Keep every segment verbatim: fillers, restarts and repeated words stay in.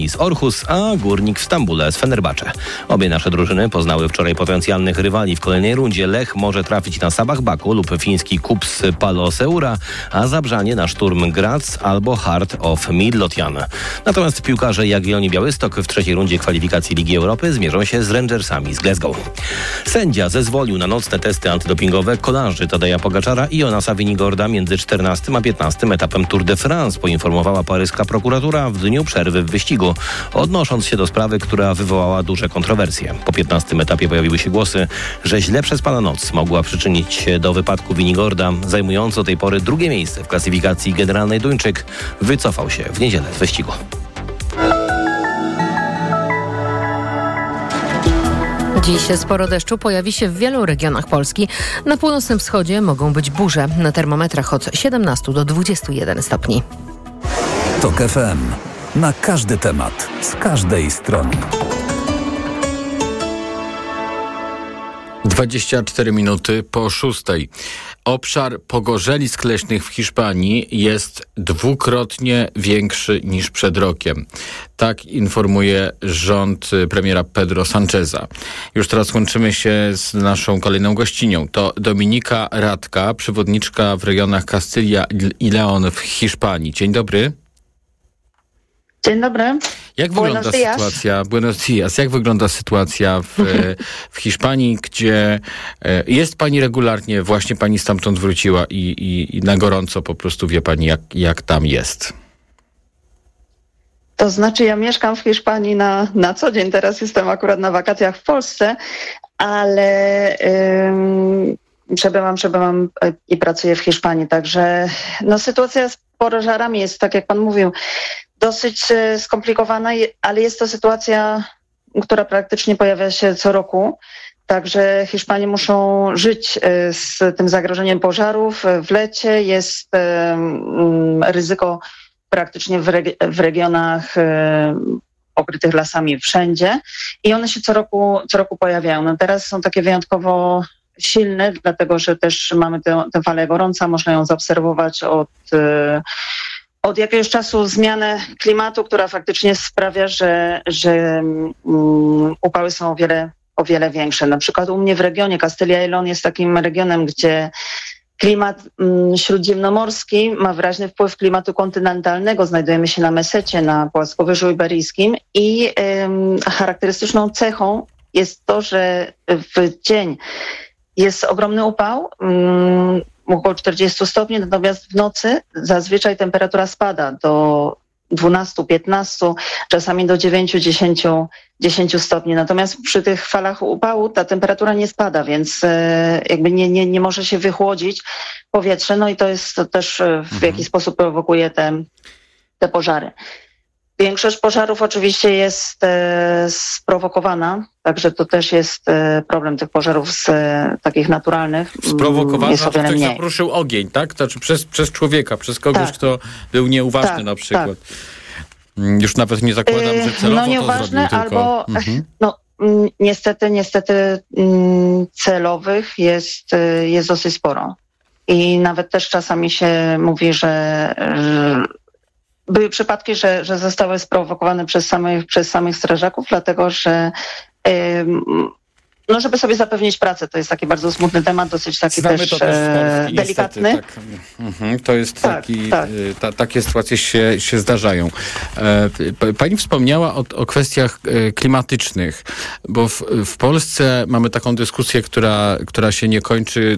z Orhus, a Górnik w Stambule z Fenerbahce. Obie nasze drużyny poznały wczoraj potencjalnych rywali w kolejnej rundzie. Lech może trafić na Sabah Baku lub fiński Kups Paloseura, a Zabrzanie na Szturm Graz albo Heart of Midlothian. Natomiast piłkarze Jagiellonii Białystok w trzeciej rundzie kwalifikacji Ligi Europy zmierzą się z Rangersami z Glasgow. Sędzia zezwolił na nocne testy antydopingowe kolarzy Tadeja Pogaczara i Jonasa Winigorda między czternastym a piętnastym etapem Tour de France, poinformowała paryska prokuratura w dniu przerwy w wyścigu, odnosząc się do sprawy, która wywołała duże kontrowersje. Po piętnastym etapie pojawiły się głosy, że źle przespana noc mogła przyczynić się do wypadku Winigorda. Zajmujący do tej pory drugie miejsce w klasyfikacji generalnej Duńczyk wycofał się w niedzielę z wyścigu. Dziś sporo deszczu pojawi się w wielu regionach Polski. Na północnym wschodzie mogą być burze. Na termometrach od siedemnastu do dwudziestu jeden stopni. Tok F M. Na każdy temat, z każdej strony. dwadzieścia cztery minuty po szóstej. Obszar pogorzelisk leśnych w Hiszpanii jest dwukrotnie większy niż przed rokiem. Tak informuje rząd premiera Pedro Sancheza. Już teraz łączymy się z naszą kolejną gościnią. To Dominika Radka, przewodniczka w regionach Kastylia i Leon w Hiszpanii. Dzień dobry. Dzień dobry. Jak wygląda Buenos dias. sytuacja, Buenos dias, jak wygląda sytuacja w, w Hiszpanii, gdzie jest pani regularnie, właśnie pani stamtąd wróciła i, i, i na gorąco po prostu wie pani, jak, jak tam jest? To znaczy, ja mieszkam w Hiszpanii na, na co dzień, teraz jestem akurat na wakacjach w Polsce, ale ym, przebywam, przebywam i pracuję w Hiszpanii, także no, sytuacja z pożarami jest, tak jak pan mówił, dosyć skomplikowana, ale jest to sytuacja, która praktycznie pojawia się co roku. Także Hiszpanie muszą żyć z tym zagrożeniem pożarów. W lecie jest ryzyko praktycznie w, regi- w regionach pokrytych lasami wszędzie i one się co roku, co roku pojawiają. No teraz są takie wyjątkowo silne, dlatego że też mamy tę, tę falę gorąca, można ją zaobserwować od Od jakiegoś czasu zmianę klimatu, która faktycznie sprawia, że, że um, upały są o wiele, o wiele większe. Na przykład u mnie w regionie Kastylia i Leon jest takim regionem, gdzie klimat um, śródziemnomorski ma wyraźny wpływ klimatu kontynentalnego. Znajdujemy się na Mesecie, na płaskowyżu iberyjskim i um, charakterystyczną cechą jest to, że w dzień jest ogromny upał, um, około czterdzieści stopni, natomiast w nocy zazwyczaj temperatura spada do dwanaście piętnaście, czasami do dziewięć dziesięć stopni. Natomiast przy tych falach upału ta temperatura nie spada, więc jakby nie, nie, nie może się wychłodzić powietrze. No i to jest to też w jaki sposób prowokuje te, te pożary. Większość pożarów oczywiście jest e, sprowokowana, także to też jest e, problem tych pożarów z e, takich naturalnych. Sprowokowana, jest o wiele ktoś mniej. zapruszył ogień, tak? Znaczy przez, przez człowieka, przez kogoś, tak. kto był nieuważny tak, na przykład. Tak. Już nawet nie zakładam, że celowo no nieuważne, to zrobił, tylko... albo mhm. no niestety, niestety celowych jest, jest dosyć sporo. I nawet też czasami się mówi, że, że były przypadki, że, że zostały sprowokowane przez samych, przez samych strażaków, dlatego że ym, no żeby sobie zapewnić pracę, to jest taki bardzo smutny temat, dosyć taki Znamy też, to też z Polski, delikatny. Niestety, tak. Mhm, to jest tak, taki, tak. Ta, takie sytuacje się, się zdarzają. E, pani wspomniała o, o kwestiach e, klimatycznych, bo w, w Polsce mamy taką dyskusję, która, która się nie kończy.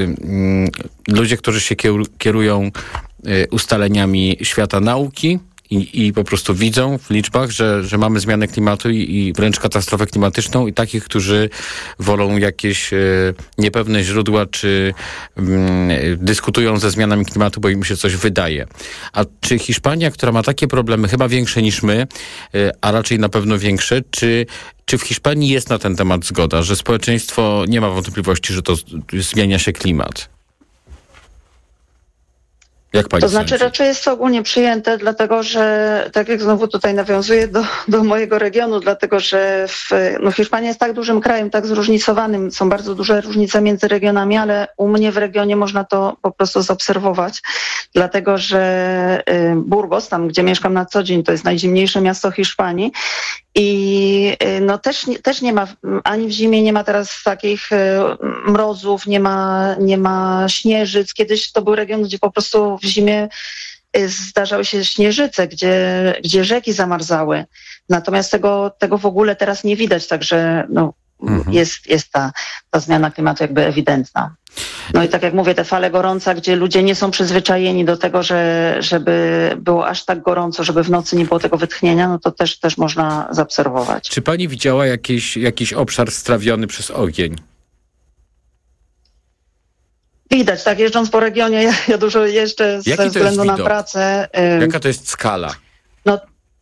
E, ludzie, którzy się kierują e, ustaleniami świata nauki, I, I po prostu widzą w liczbach, że, że mamy zmianę klimatu i, i wręcz katastrofę klimatyczną i takich, którzy wolą jakieś e, niepewne źródła, czy mm, dyskutują ze zmianami klimatu, bo im się coś wydaje. A czy Hiszpania, która ma takie problemy, chyba większe niż my, e, a raczej na pewno większe, czy, czy w Hiszpanii jest na ten temat zgoda, że społeczeństwo nie ma wątpliwości, że to zmienia się klimat? Jak pani To znaczy sądzi? raczej jest to ogólnie przyjęte, dlatego że, tak jak znowu tutaj nawiązuję do, do mojego regionu, dlatego że w, no Hiszpania jest tak dużym krajem, tak zróżnicowanym, są bardzo duże różnice między regionami, ale u mnie w regionie można to po prostu zaobserwować, dlatego że y, Burgos, tam gdzie mieszkam na co dzień, to jest najzimniejsze miasto Hiszpanii i y, no też, nie- też nie ma, ani w zimie nie ma teraz takich y, mrozów, nie ma, nie ma śnieżyc. Kiedyś to był region, gdzie po prostu w zimie y, zdarzały się śnieżyce, gdzie, gdzie rzeki zamarzały. Natomiast tego, tego w ogóle teraz nie widać, także no, Mhm. jest, jest ta, ta zmiana klimatu jakby ewidentna. No i tak jak mówię, te fale gorąca, gdzie ludzie nie są przyzwyczajeni do tego, że, żeby było aż tak gorąco, żeby w nocy nie było tego wytchnienia, no to też, też można zaobserwować. Czy pani widziała jakiś, jakiś obszar strawiony przez ogień? Widać, tak, jeżdżąc po regionie, ja, ja dużo jeżdżę Jaki to ze jest względu na widok? pracę. ym, Jaka to jest skala? No,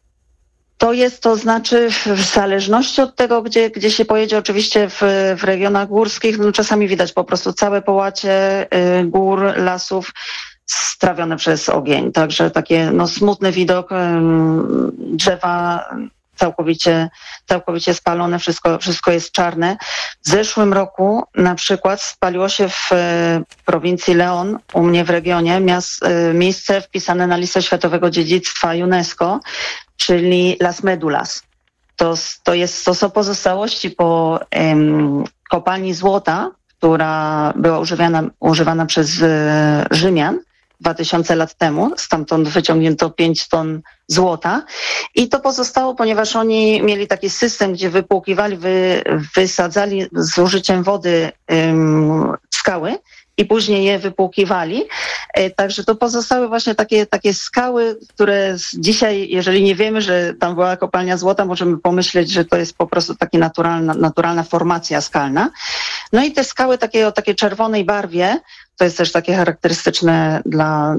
to jest, to znaczy w, w zależności od tego, gdzie, gdzie się pojedzie, oczywiście w, w regionach górskich, no czasami widać po prostu całe połacie y, gór, lasów strawione przez ogień. Także takie no, smutny widok, ym, drzewa całkowicie, całkowicie spalone, wszystko, wszystko jest czarne. W zeszłym roku na przykład spaliło się w e, prowincji León, u mnie w regionie, miast, e, miejsce wpisane na listę Światowego Dziedzictwa UNESCO, czyli Las Medulas. To, s- to, jest, to są pozostałości po em, kopalni złota, która była używana, używana przez e, Rzymian dwa tysiące lat temu. Stamtąd wyciągnięto pięć ton złota i to pozostało, ponieważ oni mieli taki system, gdzie wypłukiwali, wy, wysadzali z użyciem wody ym, skały i później je wypłukiwali. E, Także to pozostały właśnie takie, takie skały, które z- dzisiaj, jeżeli nie wiemy, że tam była kopalnia złota, możemy pomyśleć, że to jest po prostu taka naturalna, naturalna formacja skalna. No i te skały takie o takiej czerwonej barwie, to jest też takie charakterystyczne dla,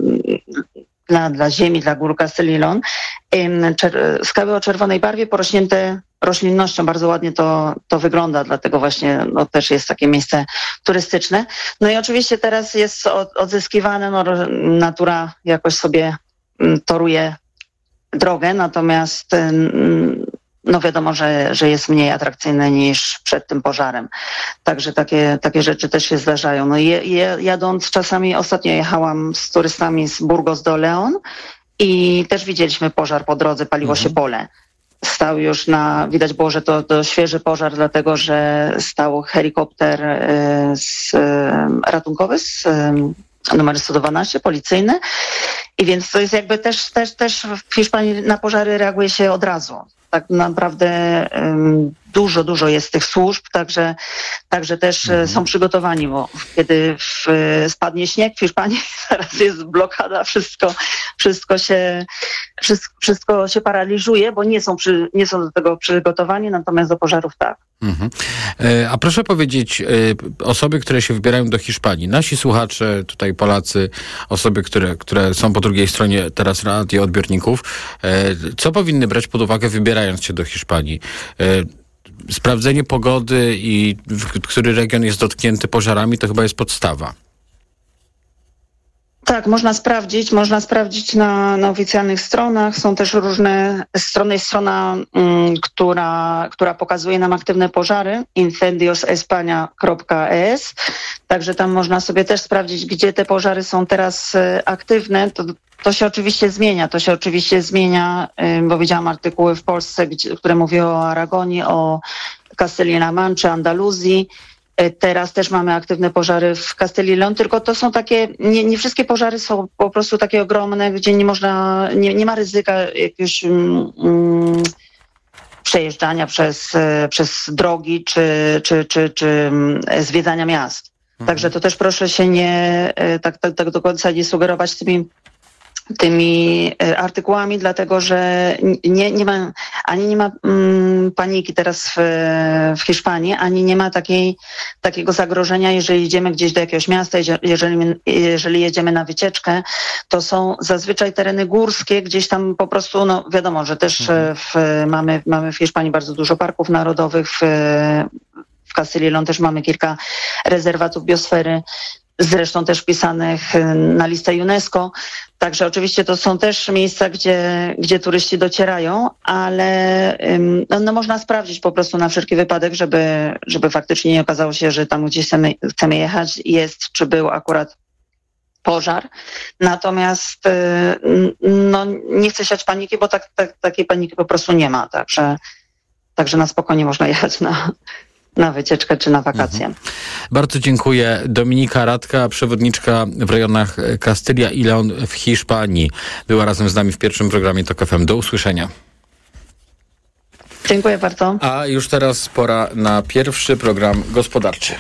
dla, dla ziemi, dla gór Castilla y León, Ym, czer- skały o czerwonej barwie porośnięte roślinnością, bardzo ładnie to, to wygląda, dlatego właśnie no, też jest takie miejsce turystyczne. No i oczywiście teraz jest od, odzyskiwane, no, ro- natura jakoś sobie mm, toruje drogę, natomiast ym, no wiadomo, że, że jest mniej atrakcyjne niż przed tym pożarem. Także takie, takie rzeczy też się zdarzają. No je, je, jadąc czasami, ostatnio jechałam z turystami z Burgos do León i też widzieliśmy pożar po drodze, paliło się pole. Stał już na, widać było, że to, to świeży pożar, dlatego że stał helikopter y, z, y, ratunkowy z y, numer sto dwanaście, policyjny. I więc to jest jakby też, też, też w Hiszpanii na pożary reaguje się od razu. Tak naprawdę ym, dużo, dużo jest tych służb, także, także też mhm. są przygotowani, bo kiedy w, spadnie śnieg w Hiszpanii, teraz jest blokada, wszystko, wszystko, się, wszystko, wszystko się paraliżuje, bo nie są, przy, nie są do tego przygotowani, natomiast do pożarów tak. Mhm. A proszę powiedzieć, osoby, które się wybierają do Hiszpanii, nasi słuchacze, tutaj Polacy, osoby, które, które są po drugiej stronie teraz radioodbiorników, co powinny brać pod uwagę, wybierając się do Hiszpanii? Sprawdzenie pogody i który region jest dotknięty pożarami, to chyba jest podstawa. Tak, można sprawdzić, można sprawdzić na, na oficjalnych stronach. Są też różne strony, jest strona, mm, która, która pokazuje nam aktywne pożary, incendios españa kropka e s. Także tam można sobie też sprawdzić, gdzie te pożary są teraz e, aktywne. To, to się oczywiście zmienia, to się oczywiście zmienia, e, bo widziałam artykuły w Polsce, gdzie, które mówiły o Aragonii, o Castilla-La Mancha, Andaluzji. Teraz też mamy aktywne pożary w Castilla y León, tylko to są takie, nie, nie wszystkie pożary są po prostu takie ogromne, gdzie nie można, nie, nie ma ryzyka jakiegoś mm, przejeżdżania przez, przez drogi czy, czy, czy, czy zwiedzania miast. Mhm. Także to też proszę się nie, tak, tak, tak do końca nie sugerować tymi tymi artykułami, dlatego że nie, nie ma, ani nie ma mm, paniki teraz w, w Hiszpanii, ani nie ma takiej, takiego zagrożenia, jeżeli idziemy gdzieś do jakiegoś miasta, jeżeli, jeżeli jedziemy na wycieczkę, to są zazwyczaj tereny górskie, gdzieś tam po prostu, no wiadomo, że też w, mamy, mamy w Hiszpanii bardzo dużo parków narodowych, w, w Castilla y León też mamy kilka rezerwatów biosfery zresztą też wpisanych na listę UNESCO. Także oczywiście to są też miejsca, gdzie, gdzie turyści docierają, ale no, no można sprawdzić po prostu na wszelki wypadek, żeby, żeby faktycznie nie okazało się, że tam, gdzie chcemy, chcemy jechać, jest czy był akurat pożar. Natomiast no, nie chcę siać paniki, bo tak, tak, takiej paniki po prostu nie ma. Także, także na spokojnie można jechać na, na wycieczkę czy na wakacje. Mhm. Bardzo dziękuję. Dominika Radka, przewodniczka w rejonach Kastylia i Leon w Hiszpanii. Była razem z nami w pierwszym programie TOK F M. Do usłyszenia. Dziękuję bardzo. A już teraz pora na pierwszy program gospodarczy.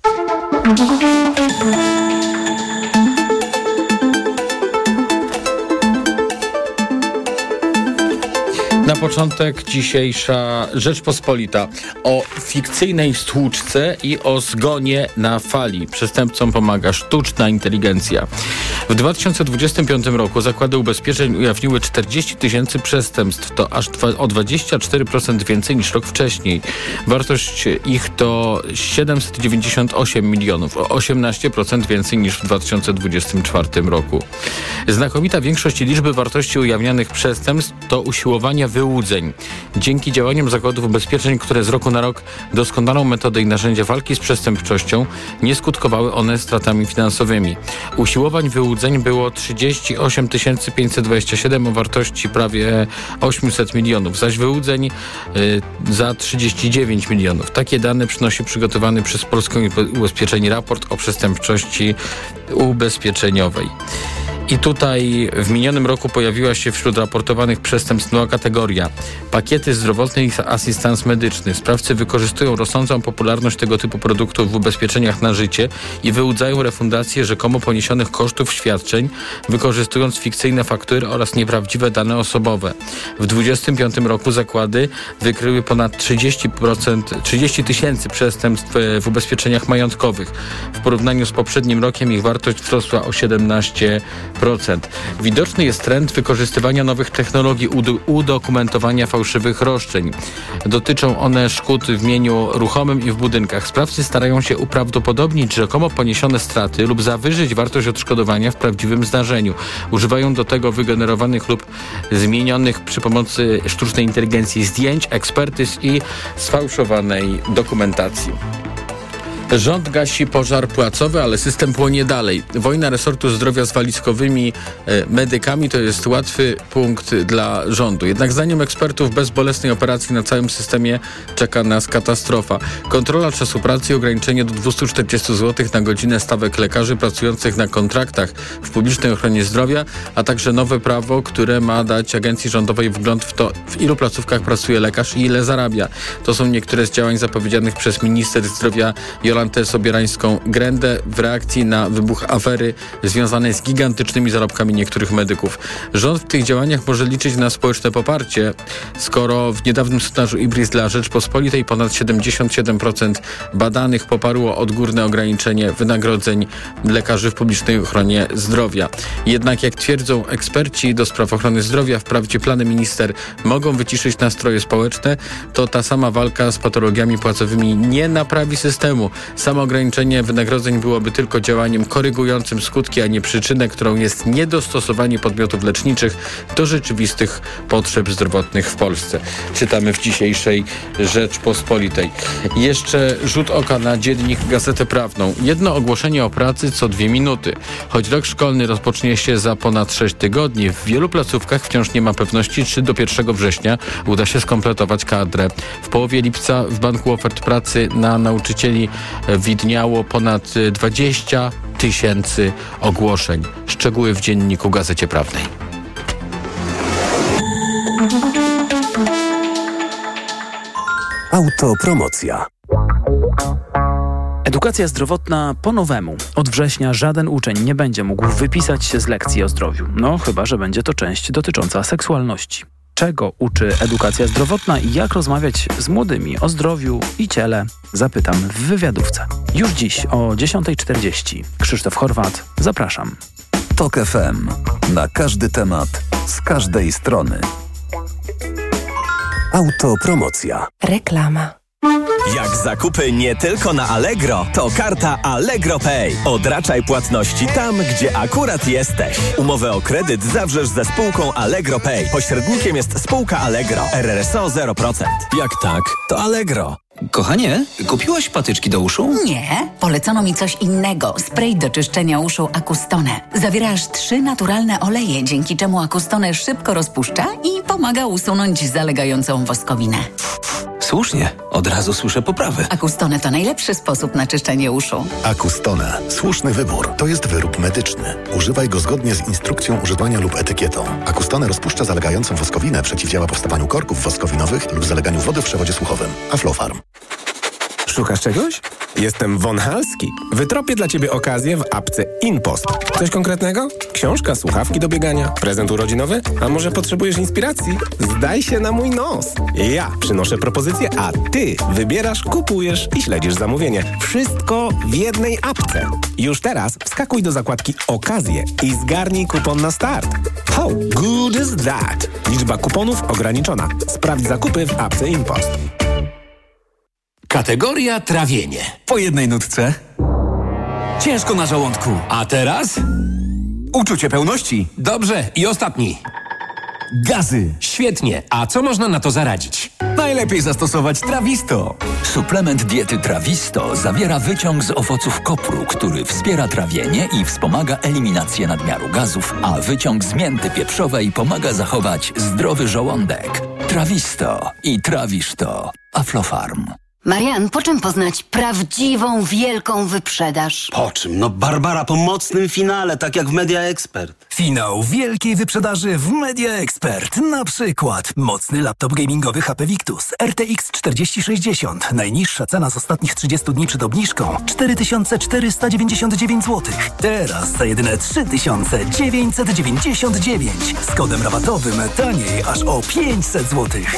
Na początek dzisiejsza Rzeczpospolita o fikcyjnej stłuczce i o zgonie na fali. Przestępcom pomaga sztuczna inteligencja. W dwa tysiące dwudziestym piątym roku zakłady ubezpieczeń ujawniły czterdzieści tysięcy przestępstw. To aż o dwadzieścia cztery procent więcej niż rok wcześniej. Wartość ich to siedemset dziewięćdziesiąt osiem milionów, o osiemnaście procent więcej niż w dwa tysiące dwudziestym czwartym roku. Znakomita większość liczby wartości ujawnianych przestępstw to usiłowania wyłudzeń. Dzięki działaniom zakładów ubezpieczeń, które z roku na rok doskonalą metodę i narzędzia walki z przestępczością, nie skutkowały one stratami finansowymi. Usiłowań wyłudzeń było trzydzieści osiem tysięcy pięćset dwadzieścia siedem o wartości prawie osiemset milionów, zaś wyłudzeń y, za trzydzieści dziewięć milionów. Takie dane przynosi przygotowany przez Polską Ubezpieczeń raport o przestępczości ubezpieczeniowej. I tutaj w minionym roku pojawiła się wśród raportowanych przestępstw nowa kategoria. Pakiety zdrowotne i asystans medyczny. Sprawcy wykorzystują rosnącą popularność tego typu produktów w ubezpieczeniach na życie i wyłudzają refundację rzekomo poniesionych kosztów świadczeń, wykorzystując fikcyjne faktury oraz nieprawdziwe dane osobowe. W dwudziestym piątym roku zakłady wykryły ponad trzydzieści procent, trzydzieści tysięcy przestępstw w ubezpieczeniach majątkowych. W porównaniu z poprzednim rokiem ich wartość wzrosła o siedemnaście procent. Widoczny jest trend wykorzystywania nowych technologii udokumentowania fałszywych roszczeń. Dotyczą one szkód w mieniu ruchomym i w budynkach. Sprawcy starają się uprawdopodobnić rzekomo poniesione straty lub zawyżyć wartość odszkodowania w prawdziwym zdarzeniu. Używają do tego wygenerowanych lub zmienionych przy pomocy sztucznej inteligencji zdjęć, ekspertyz i sfałszowanej dokumentacji. Rząd gasi pożar płacowy, ale system płonie dalej. Wojna resortu zdrowia z walizkowymi e, medykami to jest łatwy punkt dla rządu. Jednak zdaniem ekspertów bezbolesnej operacji na całym systemie czeka nas katastrofa. Kontrola czasu pracy i ograniczenie do dwieście czterdzieści złotych na godzinę stawek lekarzy pracujących na kontraktach w publicznej ochronie zdrowia, a także nowe prawo, które ma dać agencji rządowej wgląd w to, w ilu placówkach pracuje lekarz i ile zarabia. To są niektóre z działań zapowiedzianych przez minister zdrowia Jolantę Sobierańską-Grendę w reakcji na wybuch afery związanej z gigantycznymi zarobkami niektórych medyków. Rząd w tych działaniach może liczyć na społeczne poparcie, skoro w niedawnym sondażu Ibris dla Rzeczpospolitej ponad siedemdziesiąt siedem procent badanych poparło odgórne ograniczenie wynagrodzeń lekarzy w publicznej ochronie zdrowia. Jednak jak twierdzą eksperci do spraw ochrony zdrowia, wprawdzie plany minister mogą wyciszyć nastroje społeczne, to ta sama walka z patologiami płacowymi nie naprawi systemu. Samo ograniczenie wynagrodzeń byłoby tylko działaniem korygującym skutki, a nie przyczynę, którą jest niedostosowanie podmiotów leczniczych do rzeczywistych potrzeb zdrowotnych w Polsce. Czytamy w dzisiejszej Rzeczpospolitej. Jeszcze rzut oka na dziennik Gazetę Prawną. Jedno ogłoszenie o pracy co dwie minuty. Choć rok szkolny rozpocznie się za ponad sześć tygodni, w wielu placówkach wciąż nie ma pewności, czy do pierwszego września uda się skompletować kadrę. W połowie lipca w Banku Ofert Pracy na nauczycieli widniało ponad dwadzieścia tysięcy ogłoszeń. Szczegóły w dzienniku Gazecie Prawnej. Autopromocja. Edukacja zdrowotna po nowemu. Od września żaden uczeń nie będzie mógł wypisać się z lekcji o zdrowiu. No, chyba że będzie to część dotycząca seksualności. Czego uczy edukacja zdrowotna i jak rozmawiać z młodymi o zdrowiu i ciele? Zapytam w wywiadówce. Już dziś o dziesiąta czterdzieści. Krzysztof Horwat, zapraszam. TOK F M. Na każdy temat, z każdej strony. Autopromocja. Reklama. Jak zakupy nie tylko na Allegro, to karta Allegro Pay. Odraczaj płatności tam, gdzie akurat jesteś. Umowę o kredyt zawrzesz ze spółką Allegro Pay. Pośrednikiem jest spółka Allegro. R R S O zero procent. Jak tak, to Allegro. Kochanie, kupiłaś patyczki do uszu? Nie, polecono mi coś innego. Spray do czyszczenia uszu Acustone. Zawiera aż trzy naturalne oleje, dzięki czemu Acustone szybko rozpuszcza i pomaga usunąć zalegającą woskowinę. Słusznie, od razu słyszę poprawy. Acustone to najlepszy sposób na czyszczenie uszu. Acustone. Słuszny wybór. To jest wyrób medyczny. Używaj go zgodnie z instrukcją używania lub etykietą. Acustone rozpuszcza zalegającą woskowinę, przeciwdziała powstawaniu korków woskowinowych lub zaleganiu wody w przewodzie słuchowym. Aflofarm. Szukasz czegoś? Jestem Von Halski. Wytropię dla Ciebie okazję w apce InPost. Coś konkretnego? Książka, słuchawki do biegania, prezent urodzinowy? A może potrzebujesz inspiracji? Zdaj się na mój nos. Ja przynoszę propozycję, a Ty wybierasz, kupujesz i śledzisz zamówienie. Wszystko w jednej apce. Już teraz wskakuj do zakładki Okazje i zgarnij kupon na start. How good is that? Liczba kuponów ograniczona. Sprawdź zakupy w apce InPost. Kategoria trawienie. Po jednej nutce. Ciężko na żołądku. A teraz? Uczucie pełności. Dobrze, i ostatni. Gazy. Świetnie. A co można na to zaradzić? Najlepiej zastosować Trawisto. Suplement diety Trawisto zawiera wyciąg z owoców kopru, który wspiera trawienie i wspomaga eliminację nadmiaru gazów, a wyciąg z mięty pieprzowej pomaga zachować zdrowy żołądek. Trawisto i trawisz to. Aflofarm. Marian, po czym poznać prawdziwą, wielką wyprzedaż? Po czym? No Barbara po mocnym finale, tak jak w Media Expert. Finał wielkiej wyprzedaży w Media Expert. Na przykład mocny laptop gamingowy H P Victus R T X czterdzieści sześćdziesiąt. Najniższa cena z ostatnich trzydziestu dni przed obniżką cztery tysiące czterysta dziewięćdziesiąt dziewięć złotych. Teraz za jedyne trzy tysiące dziewięćset dziewięćdziesiąt dziewięć. Z kodem rabatowym taniej aż o pięćset złotych.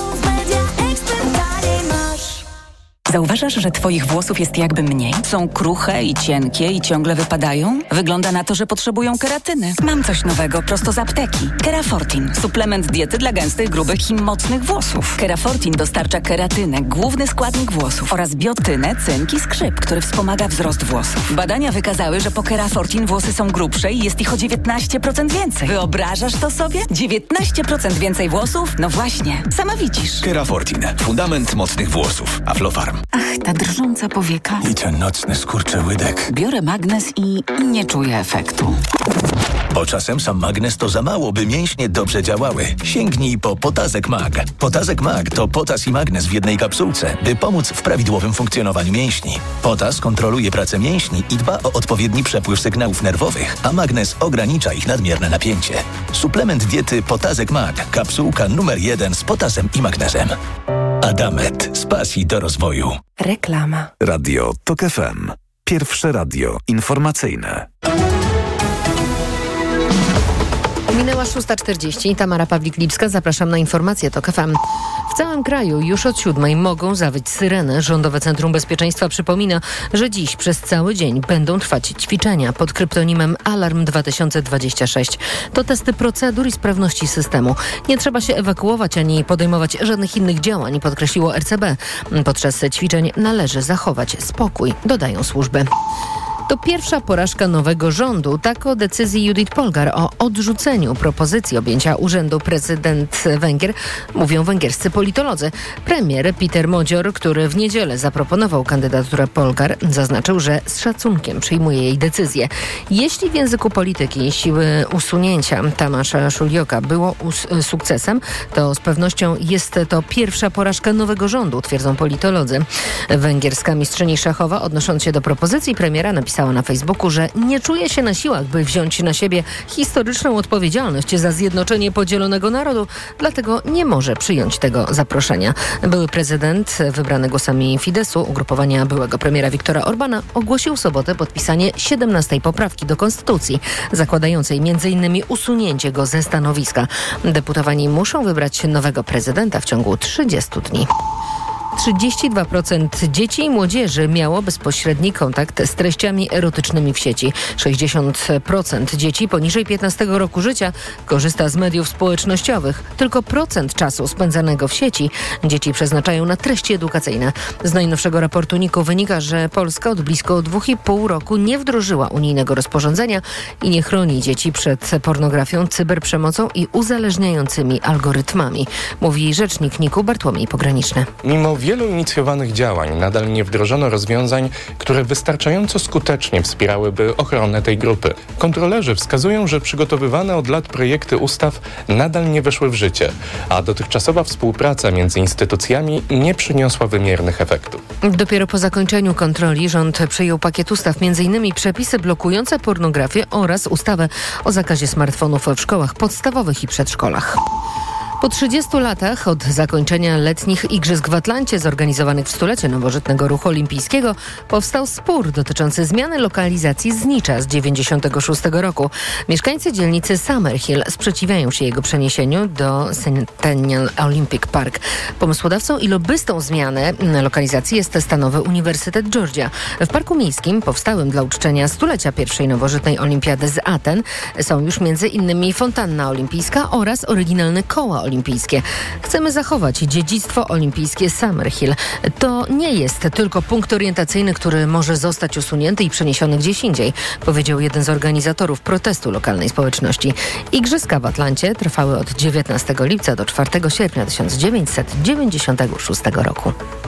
Zauważasz, że twoich włosów jest jakby mniej? Są kruche i cienkie i ciągle wypadają? Wygląda na to, że potrzebują keratyny. Mam coś nowego prosto z apteki. Kerafortin. Suplement diety dla gęstych, grubych i mocnych włosów. Kerafortin dostarcza keratynę, główny składnik włosów, oraz biotynę, cynk i skrzyp, który wspomaga wzrost włosów. Badania wykazały, że po Kerafortin włosy są grubsze i jest ich o dziewiętnaście procent więcej. Wyobrażasz to sobie? dziewiętnaście procent więcej włosów? No właśnie, sama widzisz. Kerafortin. Fundament mocnych włosów. Aflofarm. Ach, ta drżąca powieka. I ten nocny skurczyłydek. Biorę magnes i nie czuję efektu. Bo czasem sam magnes to za mało, by mięśnie dobrze działały. Sięgnij po Potazek Mag. Potazek Mag to potas i magnes w jednej kapsułce, by pomóc w prawidłowym funkcjonowaniu mięśni. Potas kontroluje pracę mięśni i dba o odpowiedni przepływ sygnałów nerwowych, a magnes ogranicza ich nadmierne napięcie. Suplement diety Potazek Mag. Kapsułka numer jeden z potasem i magnesem. Adamet. Z pasji do rozwoju. Reklama. Radio TOK F M. Pierwsze radio informacyjne. Minęła szósta czterdzieści. Tamara Pawlik-Lipska. Zapraszam na informacje TOK F M. W całym kraju już od siódmej mogą zawyć syreny. Rządowe Centrum Bezpieczeństwa przypomina, że dziś przez cały dzień będą trwać ćwiczenia pod kryptonimem Alarm dwa tysiące dwadzieścia sześć. To testy procedur i sprawności systemu. Nie trzeba się ewakuować ani podejmować żadnych innych działań, podkreśliło R C B. Podczas ćwiczeń należy zachować spokój, dodają służby. To pierwsza porażka nowego rządu. Tak o decyzji Judith Polgar o odrzuceniu propozycji objęcia urzędu prezydent Węgier mówią węgierscy politolodzy. Premier Peter Modzior, który w niedzielę zaproponował kandydaturę Polgar, zaznaczył, że z szacunkiem przyjmuje jej decyzję. Jeśli w języku polityki siły usunięcia Tamasza Szulioka było us- sukcesem, to z pewnością jest to pierwsza porażka nowego rządu, twierdzą politolodzy. Węgierska mistrzyni szachowa, odnosząc się do propozycji premiera, napisała na Facebooku, że nie czuje się na siłach, by wziąć na siebie historyczną odpowiedzialność za zjednoczenie podzielonego narodu, dlatego nie może przyjąć tego zaproszenia. Były prezydent, wybrany głosami Fidesu, ugrupowania byłego premiera Viktora Orbana, ogłosił w sobotę podpisanie siedemnastej poprawki do konstytucji, zakładającej między innymi usunięcie go ze stanowiska. Deputowani muszą wybrać nowego prezydenta w ciągu trzydziestu dni. trzydzieści dwa procent dzieci i młodzieży miało bezpośredni kontakt z treściami erotycznymi w sieci. sześćdziesiąt procent dzieci poniżej piętnastego roku życia korzysta z mediów społecznościowych. Tylko procent czasu spędzanego w sieci dzieci przeznaczają na treści edukacyjne. Z najnowszego raportu N I K U wynika, że Polska od blisko dwóch i pół roku nie wdrożyła unijnego rozporządzenia i nie chroni dzieci przed pornografią, cyberprzemocą i uzależniającymi algorytmami, mówi rzecznik N I K U Bartłomiej Pograniczny. Mimo wielu inicjowanych działań nadal nie wdrożono rozwiązań, które wystarczająco skutecznie wspierałyby ochronę tej grupy. Kontrolerzy wskazują, że przygotowywane od lat projekty ustaw nadal nie weszły w życie, a dotychczasowa współpraca między instytucjami nie przyniosła wymiernych efektów. Dopiero po zakończeniu kontroli rząd przyjął pakiet ustaw, m.in. przepisy blokujące pornografię oraz ustawę o zakazie smartfonów w szkołach podstawowych i przedszkolach. Po trzydziestu latach od zakończenia letnich Igrzysk w Atlancie zorganizowanych w stulecie nowożytnego ruchu olimpijskiego powstał spór dotyczący zmiany lokalizacji znicza z dziewięćdziesiątego szóstego roku. Mieszkańcy dzielnicy Summerhill sprzeciwiają się jego przeniesieniu do Centennial Olympic Park. Pomysłodawcą i lobbystą zmiany lokalizacji jest stanowy Uniwersytet Georgia. W parku miejskim powstałym dla uczczenia stulecia pierwszej nowożytnej olimpiady z Aten są już między innymi fontanna olimpijska oraz oryginalne koła olimpijskie. Chcemy zachować dziedzictwo olimpijskie Summerhill. To nie jest tylko punkt orientacyjny, który może zostać usunięty i przeniesiony gdzieś indziej, powiedział jeden z organizatorów protestu lokalnej społeczności. Igrzyska w Atlancie trwały od dziewiętnastego lipca do czwartego sierpnia tysiąc dziewięćset dziewięćdziesiątego szóstego roku.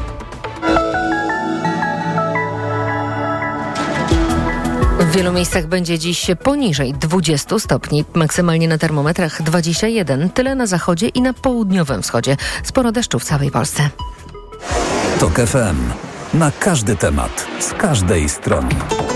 W wielu miejscach będzie dziś poniżej dwudziestu stopni, maksymalnie na termometrach dwadzieścia jeden, tyle na zachodzie i na południowym wschodzie. Sporo deszczu w całej Polsce. TOK F M. Na każdy temat, z każdej strony.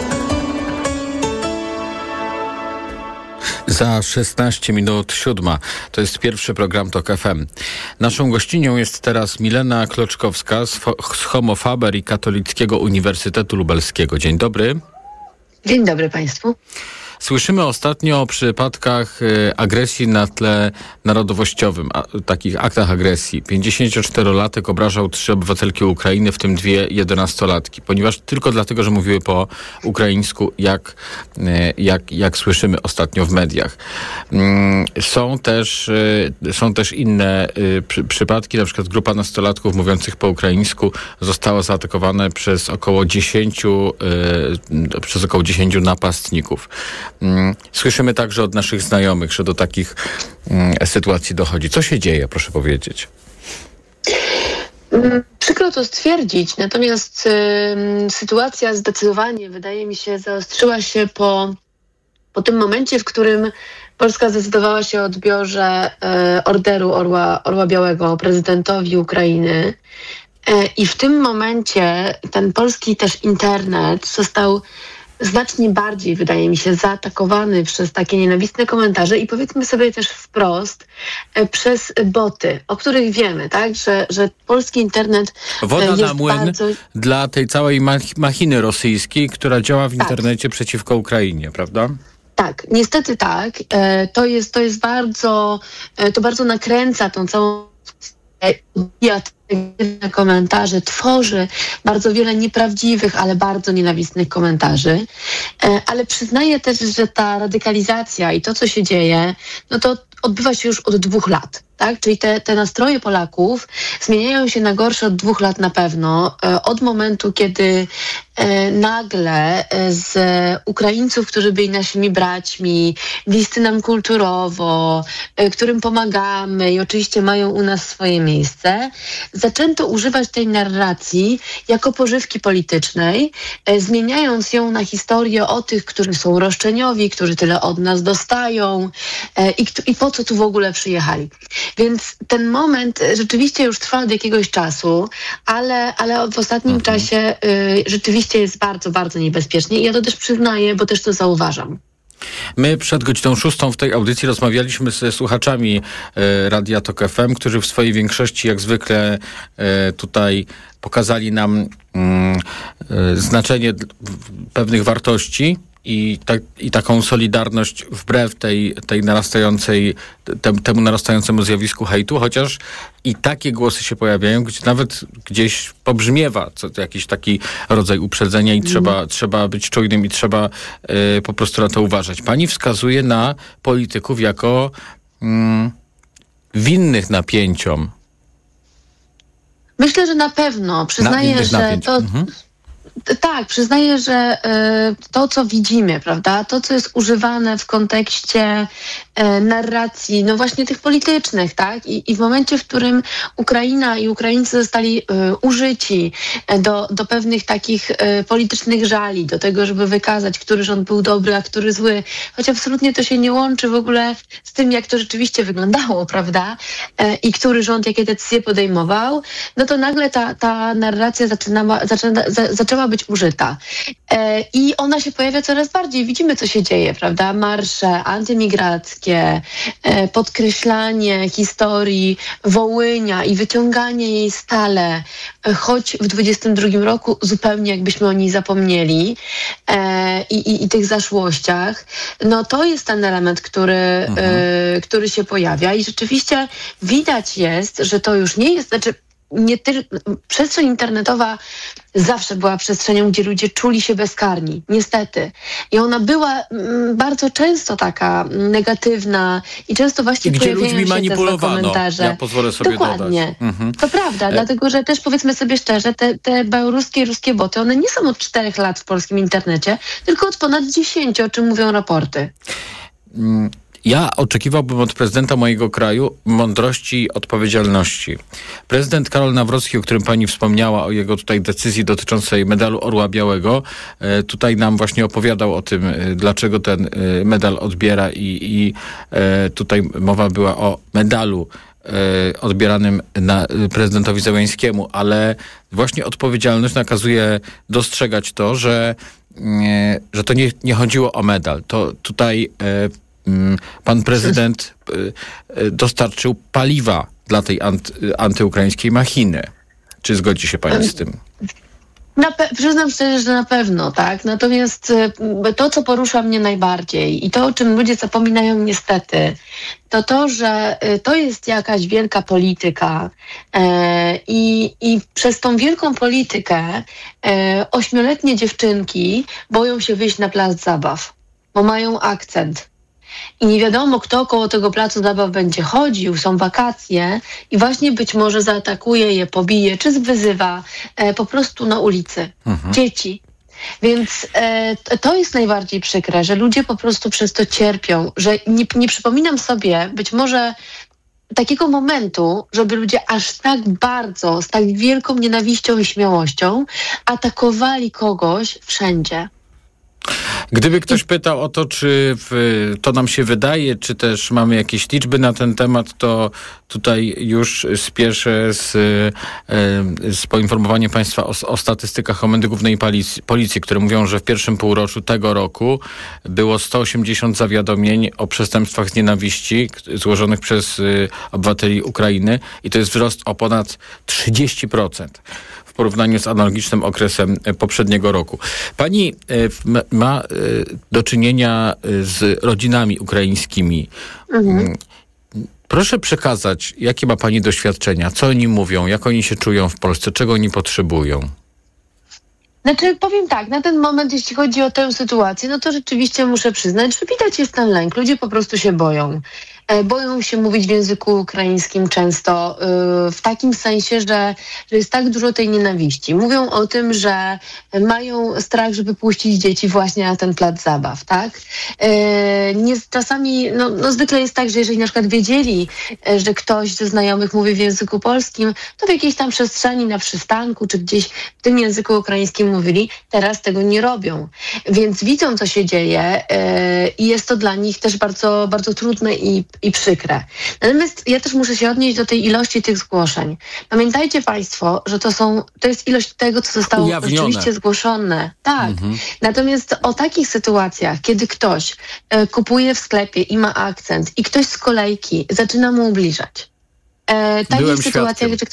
Za szesnaście minut siódma. To jest pierwszy program TOK F M. Naszą gościnią jest teraz Milena Kloczkowska z, z Homo Faber i Katolickiego Uniwersytetu Lubelskiego. Dzień dobry. Dzień dobry Państwu. Słyszymy ostatnio o przypadkach y, agresji na tle narodowościowym, a, takich aktach agresji. pięćdziesięcioczterolatek obrażał trzy obywatelki Ukrainy, w tym dwie jedenastolatki, ponieważ tylko dlatego, że mówiły po ukraińsku, jak, y, jak, jak słyszymy ostatnio w mediach. Y, są, też, y, są też inne y, przy, przypadki, na przykład grupa nastolatków mówiących po ukraińsku została zaatakowana przez około dziesięciu, y, przez około dziesięciu napastników. Słyszymy także od naszych znajomych, że do takich mm, sytuacji dochodzi. Co się dzieje, proszę powiedzieć? Przykro to stwierdzić, natomiast y, sytuacja zdecydowanie, wydaje mi się, zaostrzyła się po, po tym momencie, w którym Polska zdecydowała się o odbiorze y, Orderu Orła, Orła Białego prezydentowi Ukrainy. Y, I w tym momencie ten polski też internet został znacznie bardziej, wydaje mi się, zaatakowany przez takie nienawistne komentarze i powiedzmy sobie też wprost, e, przez boty, o których wiemy, tak, że, że polski internet Woda jest na młyn bardzo... dla tej całej mach- machiny rosyjskiej, która działa w tak. internecie przeciwko Ukrainie, prawda? Tak, niestety tak. E, to jest, to jest bardzo, e, to bardzo nakręca tą całą e, komentarze, tworzy bardzo wiele nieprawdziwych, ale bardzo nienawistnych komentarzy. E, ale przyznaję też, że ta radykalizacja i to, co się dzieje, no to odbywa się już od dwóch lat. Tak? Czyli te, te nastroje Polaków zmieniają się na gorsze od dwóch lat na pewno. E, od momentu, kiedy e, nagle e, z Ukraińców, którzy byli naszymi braćmi, bliscy nam kulturowo, e, którym pomagamy i oczywiście mają u nas swoje miejsce, zaczęto używać tej narracji jako pożywki politycznej, e, zmieniając ją na historię o tych, którzy są roszczeniowi, którzy tyle od nas dostają e, i, i po co tu w ogóle przyjechali. Więc ten moment rzeczywiście już trwa od jakiegoś czasu, ale, ale w ostatnim mhm. czasie y, rzeczywiście jest bardzo, bardzo niebezpiecznie i ja to też przyznaję, bo też to zauważam. My przed godziną szóstą w tej audycji rozmawialiśmy ze słuchaczami e, Radia TOK F M, którzy w swojej większości jak zwykle e, tutaj pokazali nam mm, e, znaczenie pewnych wartości, i, tak, i taką solidarność wbrew tej, tej narastającej, te, temu narastającemu zjawisku hejtu, chociaż i takie głosy się pojawiają, gdzie nawet gdzieś pobrzmiewa co, jakiś taki rodzaj uprzedzenia i mm. trzeba, trzeba być czujnym i trzeba y, po prostu na to uważać. Pani wskazuje na polityków jako mm, winnych napięciom. Myślę, że na pewno. Przyznaję, na, że napięć. to... Mhm. Tak, przyznaję, że y, to, co widzimy, prawda, to, co jest używane w kontekście y, narracji, no właśnie tych politycznych, tak, I, i w momencie, w którym Ukraina i Ukraińcy zostali y, użyci do, do pewnych takich y, politycznych żali, do tego, żeby wykazać, który rząd był dobry, a który zły, choć absolutnie to się nie łączy w ogóle z tym, jak to rzeczywiście wyglądało, prawda, y, i który rząd jakie decyzje podejmował, no to nagle ta, ta narracja zaczynała, zaczyna, za, zaczęła być użyta. E, I ona się pojawia coraz bardziej. Widzimy, co się dzieje, prawda? Marsze antymigrackie, e, podkreślanie historii Wołynia i wyciąganie jej stale, e, choć w dwudziestym drugim roku zupełnie jakbyśmy o niej zapomnieli e, i, i, i tych zaszłościach. No to jest ten element, który, mhm. e, który się pojawia i rzeczywiście widać jest, że to już nie jest, znaczy nie tylko przestrzeń internetowa zawsze była przestrzenią, gdzie ludzie czuli się bezkarni, niestety. I ona była m, bardzo często taka negatywna i często właśnie gdzie pojawiają ludźmi się manipulowano. te komentarze. Ja pozwolę sobie Dokładnie. dodać. Mhm. To prawda, e... dlatego, że też powiedzmy sobie szczerze, te, te białoruskie i ruskie boty, one nie są od czterech lat w polskim internecie, tylko od ponad dziesięciu, o czym mówią raporty. Mm. Ja oczekiwałbym od prezydenta mojego kraju mądrości i odpowiedzialności. Prezydent Karol Nawrocki, o którym pani wspomniała, o jego tutaj decyzji dotyczącej medalu Orła Białego, e, tutaj nam właśnie opowiadał o tym, e, dlaczego ten e, medal odbiera i, i e, tutaj mowa była o medalu e, odbieranym na prezydentowi Zełenskiemu, ale właśnie odpowiedzialność nakazuje dostrzegać to, że, e, że to nie, nie chodziło o medal. To tutaj e, pan prezydent dostarczył paliwa dla tej anty, antyukraińskiej machiny. Czy zgodzi się pani z tym? Na pe- przyznam szczerze, że na pewno, tak. Natomiast to, co porusza mnie najbardziej i to, o czym ludzie zapominają niestety, to to, że to jest jakaś wielka polityka e, i, i przez tą wielką politykę e, ośmioletnie dziewczynki boją się wyjść na plac zabaw, bo mają akcent. I nie wiadomo, kto koło tego placu zabaw będzie chodził, są wakacje i właśnie być może zaatakuje je, pobije, czy wyzywa e, po prostu na ulicy mhm. dzieci. Więc e, to jest najbardziej przykre, że ludzie po prostu przez to cierpią, że nie, nie przypominam sobie być może takiego momentu, żeby ludzie aż tak bardzo, z tak wielką nienawiścią i śmiałością atakowali kogoś wszędzie. Gdyby ktoś pytał o to, czy w, to nam się wydaje, czy też mamy jakieś liczby na ten temat, to tutaj już spieszę z, z poinformowaniem Państwa o, o statystykach Komendy Głównej Policji, Policji, które mówią, że w pierwszym półroczu tego roku było sto osiemdziesiąt zawiadomień o przestępstwach z nienawiści złożonych przez obywateli Ukrainy i to jest wzrost o ponad trzydzieści procent. W porównaniu z analogicznym okresem poprzedniego roku. Pani ma do czynienia z rodzinami ukraińskimi. Mhm. Proszę przekazać, jakie ma pani doświadczenia, co oni mówią, jak oni się czują w Polsce, czego oni potrzebują? Znaczy, powiem tak, na ten moment, jeśli chodzi o tę sytuację, no to rzeczywiście muszę przyznać, że widać jest ten lęk. Ludzie po prostu się boją. E, boją się mówić w języku ukraińskim często, y, w takim sensie, że, że jest tak dużo tej nienawiści. Mówią o tym, że mają strach, żeby puścić dzieci właśnie na ten plac zabaw, tak? E, nie, czasami, no, no zwykle jest tak, że jeżeli na przykład wiedzieli, że ktoś ze znajomych mówi w języku polskim, to w jakiejś tam przestrzeni na przystanku, czy gdzieś w tym języku ukraińskim mówili, teraz tego nie robią. Więc widzą, co się dzieje yy, i jest to dla nich też bardzo, bardzo trudne i, i przykre. Natomiast ja też muszę się odnieść do tej ilości tych zgłoszeń. Pamiętajcie Państwo, że to są, to jest ilość tego, co zostało ujawnione. Rzeczywiście zgłoszone. Tak. Mhm. Natomiast o takich sytuacjach, kiedy ktoś yy, kupuje w sklepie i ma akcent i ktoś z kolejki zaczyna mu ubliżać. Yy, takich sytuacjach, że ktoś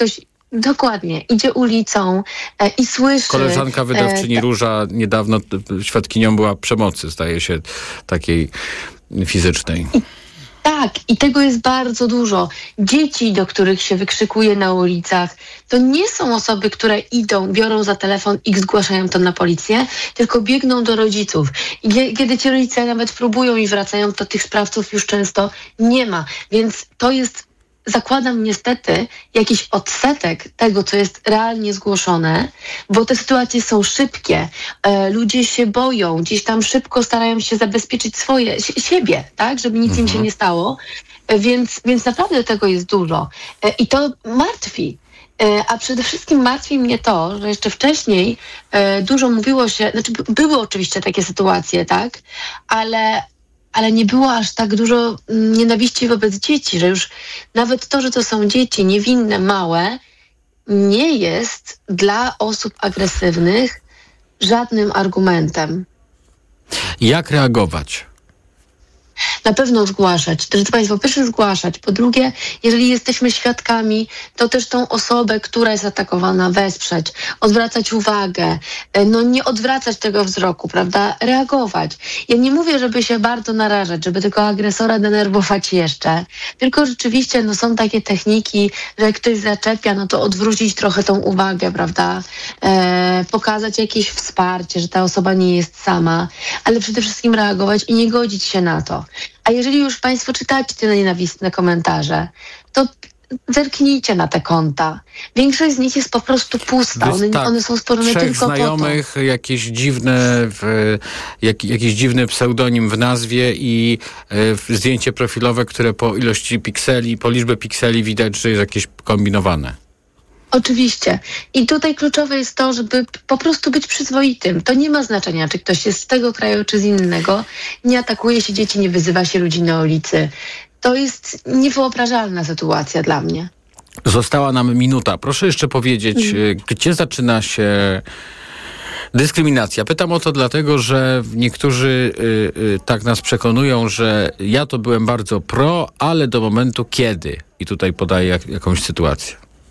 Dokładnie. Idzie ulicą e, i słyszy... Koleżanka wydawczyni e, Róża niedawno świadkinią była przemocy, zdaje się, takiej fizycznej. I, tak, i tego jest bardzo dużo. Dzieci, do których się wykrzykuje na ulicach, to nie są osoby, które idą, biorą za telefon i zgłaszają to na policję, tylko biegną do rodziców. I gie- kiedy ci rodzice nawet próbują i wracają, to tych sprawców już często nie ma. Więc to jest, zakładam niestety, jakiś odsetek tego, co jest realnie zgłoszone, bo te sytuacje są szybkie. E, ludzie się boją, gdzieś tam szybko starają się zabezpieczyć swoje, si- siebie, tak, żeby nic mhm. im się nie stało. E, więc, więc naprawdę tego jest dużo. E, I to martwi. E, a przede wszystkim martwi mnie to, że jeszcze wcześniej e, dużo mówiło się, znaczy b- były oczywiście takie sytuacje, tak, ale ale nie było aż tak dużo nienawiści wobec dzieci, że już nawet to, że to są dzieci niewinne, małe, nie jest dla osób agresywnych żadnym argumentem. Jak reagować? Na pewno zgłaszać. Drodzy Państwo, po pierwsze zgłaszać. Po drugie, jeżeli jesteśmy świadkami, to też tą osobę, która jest atakowana, wesprzeć, odwracać uwagę, no nie odwracać tego wzroku, prawda? Reagować. Ja nie mówię, żeby się bardzo narażać, żeby tylko agresora denerwować jeszcze, tylko rzeczywiście no, są takie techniki, że jak ktoś zaczepia, no to odwrócić trochę tą uwagę, prawda? E, pokazać jakieś wsparcie, że ta osoba nie jest sama, ale przede wszystkim reagować i nie godzić się na to. A jeżeli już Państwo czytacie te nienawistne komentarze, to zerknijcie na te konta. Większość z nich jest po prostu pusta. One, tak, one są stworzone trzech tylko znajomych, po to. Jakieś dziwne, w, jak, jakiś dziwny pseudonim w nazwie i y, zdjęcie profilowe, które po ilości pikseli, po liczbie pikseli widać, że jest jakieś kombinowane. Oczywiście. I tutaj kluczowe jest to, żeby po prostu być przyzwoitym. To nie ma znaczenia, czy ktoś jest z tego kraju, czy z innego. Nie atakuje się dzieci, nie wyzywa się ludzi na ulicy. To jest niewyobrażalna sytuacja dla mnie. Została nam minuta. Proszę jeszcze powiedzieć, mm. gdzie zaczyna się dyskryminacja? Pytam o to dlatego, że niektórzy y, y, tak nas przekonują, że ja to byłem bardzo pro, ale do momentu kiedy? I tutaj podaję jak, jakąś sytuację.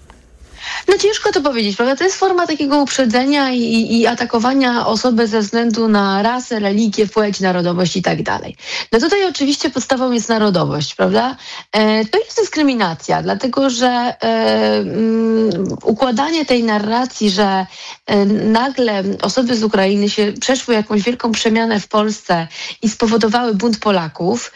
No ciężko to powiedzieć, prawda? To jest forma takiego uprzedzenia i, i atakowania osoby ze względu na rasę, religię, płeć, narodowość i tak dalej. No tutaj oczywiście podstawą jest narodowość, prawda? E, to jest dyskryminacja, dlatego że e, um, układanie tej narracji, że e, nagle osoby z Ukrainy się przeszły jakąś wielką przemianę w Polsce i spowodowały bunt Polaków,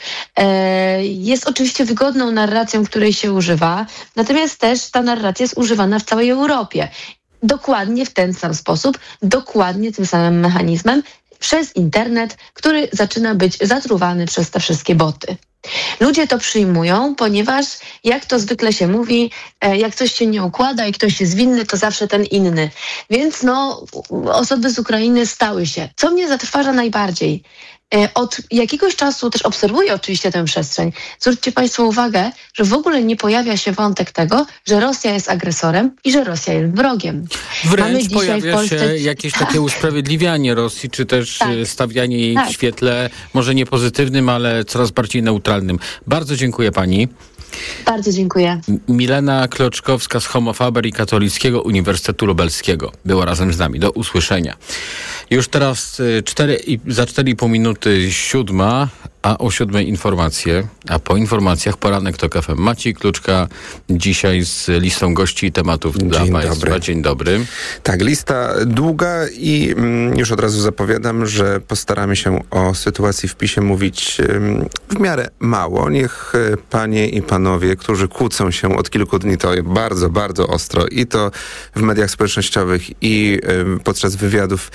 e, jest oczywiście wygodną narracją, której się używa, natomiast też ta narracja jest używana w całej Europie. Dokładnie w ten sam sposób, dokładnie tym samym mechanizmem, przez internet, który zaczyna być zatruwany przez te wszystkie boty. Ludzie to przyjmują, ponieważ jak to zwykle się mówi, jak coś się nie układa i ktoś jest winny, to zawsze ten inny. Więc no, osoby z Ukrainy stały się. Co mnie zatrważa najbardziej? Od jakiegoś czasu też obserwuję oczywiście tę przestrzeń. Zwróćcie Państwo uwagę, że w ogóle nie pojawia się wątek tego, że Rosja jest agresorem i że Rosja jest wrogiem. Wręcz pojawia Polsce... się jakieś takie usprawiedliwianie Rosji, czy też tak. stawianie jej tak. w świetle może nie pozytywnym, ale coraz bardziej neutralnym. Bardzo dziękuję Pani. Bardzo dziękuję. Milena Kloczkowska z Homofaber i Katolickiego Uniwersytetu Lubelskiego była razem z nami. Do usłyszenia. Już teraz cztery, za cztery i pół minuty siódma, a o siódmej informacje, a po informacjach poranek TOK F M. Maciej Kluczka dzisiaj z listą gości i tematów Dzień dla Państwa. Dobry. Dzień dobry. Tak, lista długa i mm, już od razu zapowiadam, że postaramy się o sytuacji w PiS-ie mówić ym, w miarę mało. Niech y, panie i panowie, którzy kłócą się od kilku dni, to bardzo, bardzo ostro i to w mediach społecznościowych i y, podczas wywiadów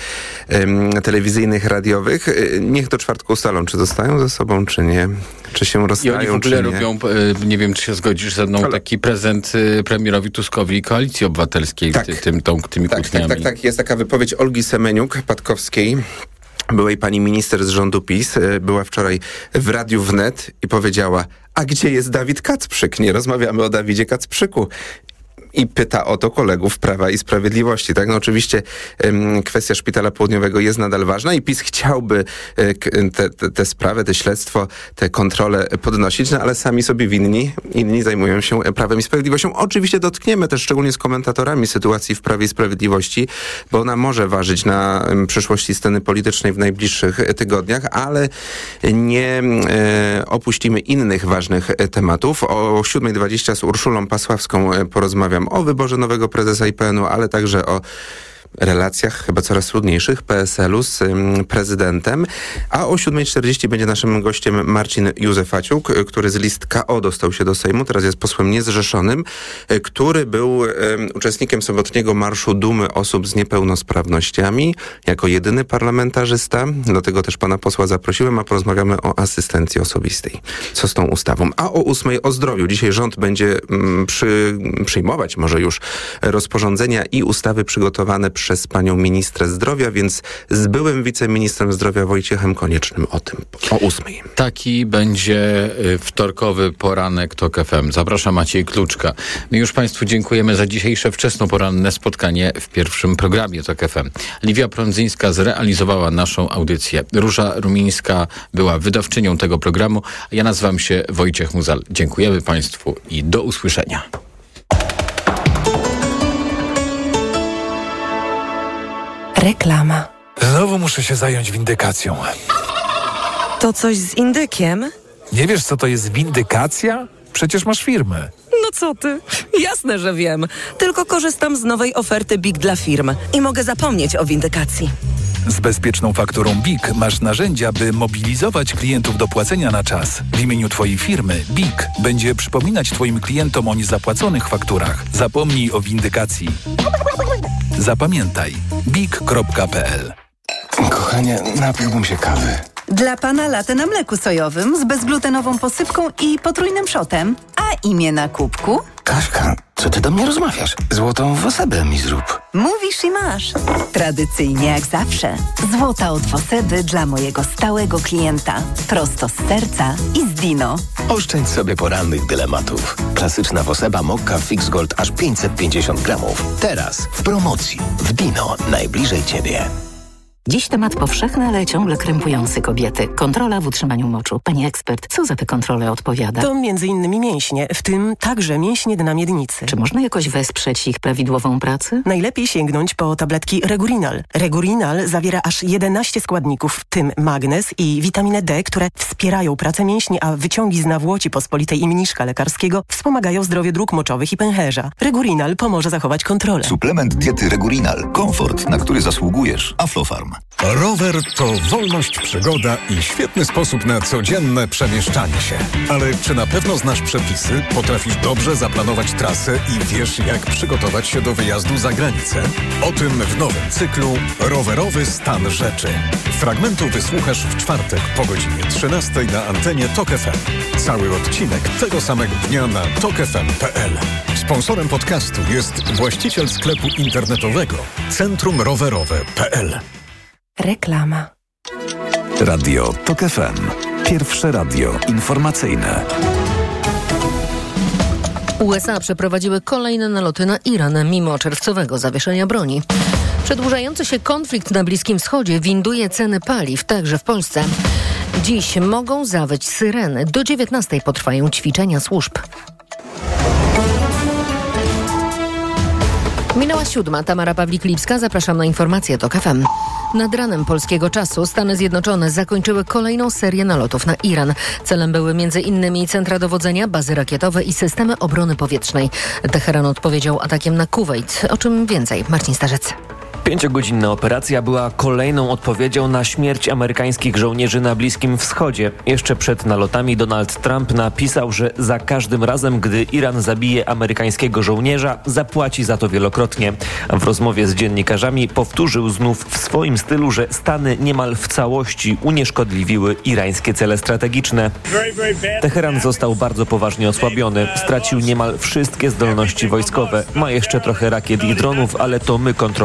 y, telewizyjnych, radiowych, y, niech do czwartku ustalą, czy zostają ze sobą, czy nie, czy się rozstają, I oni w ogóle czy nie. robią, nie wiem, czy się zgodzisz ze mną, Ale... taki prezent premierowi Tuskowi i Koalicji Obywatelskiej tak, ty, tym, tą, tymi tak, kłótniami. Tak, tak, tak. Jest taka wypowiedź Olgi Semeniuk-Patkowskiej, byłej pani minister z rządu PiS, była wczoraj w Radiu Wnet i powiedziała: a gdzie jest Dawid Kacprzyk? Nie rozmawiamy o Dawidzie Kacprzyku. i pyta o to kolegów Prawa i Sprawiedliwości. Tak? No oczywiście ym, kwestia Szpitala Południowego jest nadal ważna i PiS chciałby y, te, te, te sprawy, te śledztwo, te kontrole podnosić, no ale sami sobie winni, inni zajmują się Prawem i Sprawiedliwością. Oczywiście dotkniemy też szczególnie z komentatorami sytuacji w Prawie i Sprawiedliwości, bo ona może ważyć na ym, przyszłości sceny politycznej w najbliższych tygodniach, ale nie y, opuścimy innych ważnych tematów. O siódma dwadzieścia z Urszulą Pasławską porozmawiam o wyborze nowego prezesa I P N u, ale także o relacjach chyba coraz trudniejszych P S L u z ym, prezydentem. A o siódma czterdzieści będzie naszym gościem Marcin Józefaciuk, który z list K O dostał się do Sejmu, teraz jest posłem niezrzeszonym, y, który był y, uczestnikiem sobotniego Marszu Dumy Osób z Niepełnosprawnościami jako jedyny parlamentarzysta. Dlatego też pana posła zaprosiłem, a porozmawiamy o asystencji osobistej. Co z tą ustawą? A o ósmej o zdrowiu. Dzisiaj rząd będzie mm, przy, przyjmować może już rozporządzenia i ustawy przygotowane przez panią ministrę zdrowia, więc z byłym wiceministrem zdrowia Wojciechem Koniecznym o tym o ósmej. Taki będzie wtorkowy poranek TOK F M. Zapraszam Maciej Kluczka. My już państwu dziękujemy za dzisiejsze wczesnoporanne spotkanie w pierwszym programie TOK F M. Liwia Prądzyńska zrealizowała naszą audycję. Róża Rumińska była wydawczynią tego programu. Ja nazywam się Wojciech Muzal. Dziękujemy państwu i do usłyszenia. Reklama. Znowu muszę się zająć windykacją. To coś z indykiem? Nie wiesz, co to jest windykacja? Przecież masz firmę. No co ty? Jasne, że wiem. Tylko korzystam z nowej oferty B I K dla firm i mogę zapomnieć o windykacji. Z bezpieczną fakturą B I K masz narzędzia, by mobilizować klientów do płacenia na czas. W imieniu twojej firmy B I K będzie przypominać twoim klientom o niezapłaconych fakturach. Zapomnij o windykacji. Zapamiętaj B I K kropka p l. Kochanie, napiłbym się kawy. Dla pana latę na mleku sojowym z bezglutenową posypką i potrójnym szotem. A imię na kubku? Kaśka, co ty do mnie rozmawiasz? Złotą wosedę mi zrób. Mówisz i masz. Tradycyjnie jak zawsze. Złota od Wosedy dla mojego stałego klienta. Prosto z serca i z Dino. Oszczędź sobie porannych dylematów. Klasyczna Woseba Mokka Fix Gold aż pięćset pięćdziesiąt gramów. Teraz w promocji. W Dino. Najbliżej ciebie. Dziś temat powszechny, ale ciągle krępujący kobiety. Kontrola w utrzymaniu moczu. Pani ekspert, co za tę kontrolę odpowiada? To między innymi mięśnie, w tym także mięśnie dna miednicy. Czy można jakoś wesprzeć ich prawidłową pracę? Najlepiej sięgnąć po tabletki Regurinal. Regurinal zawiera aż jedenaście składników, w tym magnez i witaminę D, które wspierają pracę mięśni, a wyciągi z nawłoci pospolitej i mniszka lekarskiego wspomagają zdrowie dróg moczowych i pęcherza. Regurinal pomoże zachować kontrolę. Suplement diety Regurinal. Komfort, na który zasługujesz. Aflofarm. Rower to wolność, przygoda i świetny sposób na codzienne przemieszczanie się. Ale czy na pewno znasz przepisy, potrafisz dobrze zaplanować trasę i wiesz, jak przygotować się do wyjazdu za granicę? O tym w nowym cyklu Rowerowy stan rzeczy. Fragmentu wysłuchasz w czwartek po godzinie trzynastej na antenie TOK F M. Cały odcinek tego samego dnia na tok f m kropka p l. Sponsorem podcastu jest właściciel sklepu internetowego Centrum Rowerowe kropka p l. Reklama. Radio TOK F M. Pierwsze radio informacyjne. U S A przeprowadziły kolejne naloty na Iran mimo czerwcowego zawieszenia broni. Przedłużający się konflikt na Bliskim Wschodzie winduje ceny paliw, także w Polsce. Dziś mogą zawyć syreny. Do dziewiętnastej potrwają ćwiczenia służb. Minęła siódma. Tamara Pawlik-Lipska. Zapraszam na informacje TOK F M. Nad ranem polskiego czasu Stany Zjednoczone zakończyły kolejną serię nalotów na Iran. Celem były między innymi centra dowodzenia, bazy rakietowe i systemy obrony powietrznej. Teheran odpowiedział atakiem na Kuwejt. O czym więcej? Marcin Starzec. Pięciogodzinna operacja była kolejną odpowiedzią na śmierć amerykańskich żołnierzy na Bliskim Wschodzie. Jeszcze przed nalotami Donald Trump napisał, że za każdym razem, gdy Iran zabije amerykańskiego żołnierza, zapłaci za to wielokrotnie. W rozmowie z dziennikarzami powtórzył znów w swoim stylu, że Stany niemal w całości unieszkodliwiły irańskie cele strategiczne. Teheran został bardzo poważnie osłabiony. Stracił niemal wszystkie zdolności wojskowe. Ma jeszcze trochę rakiet i dronów, ale to my kontrolujemy cię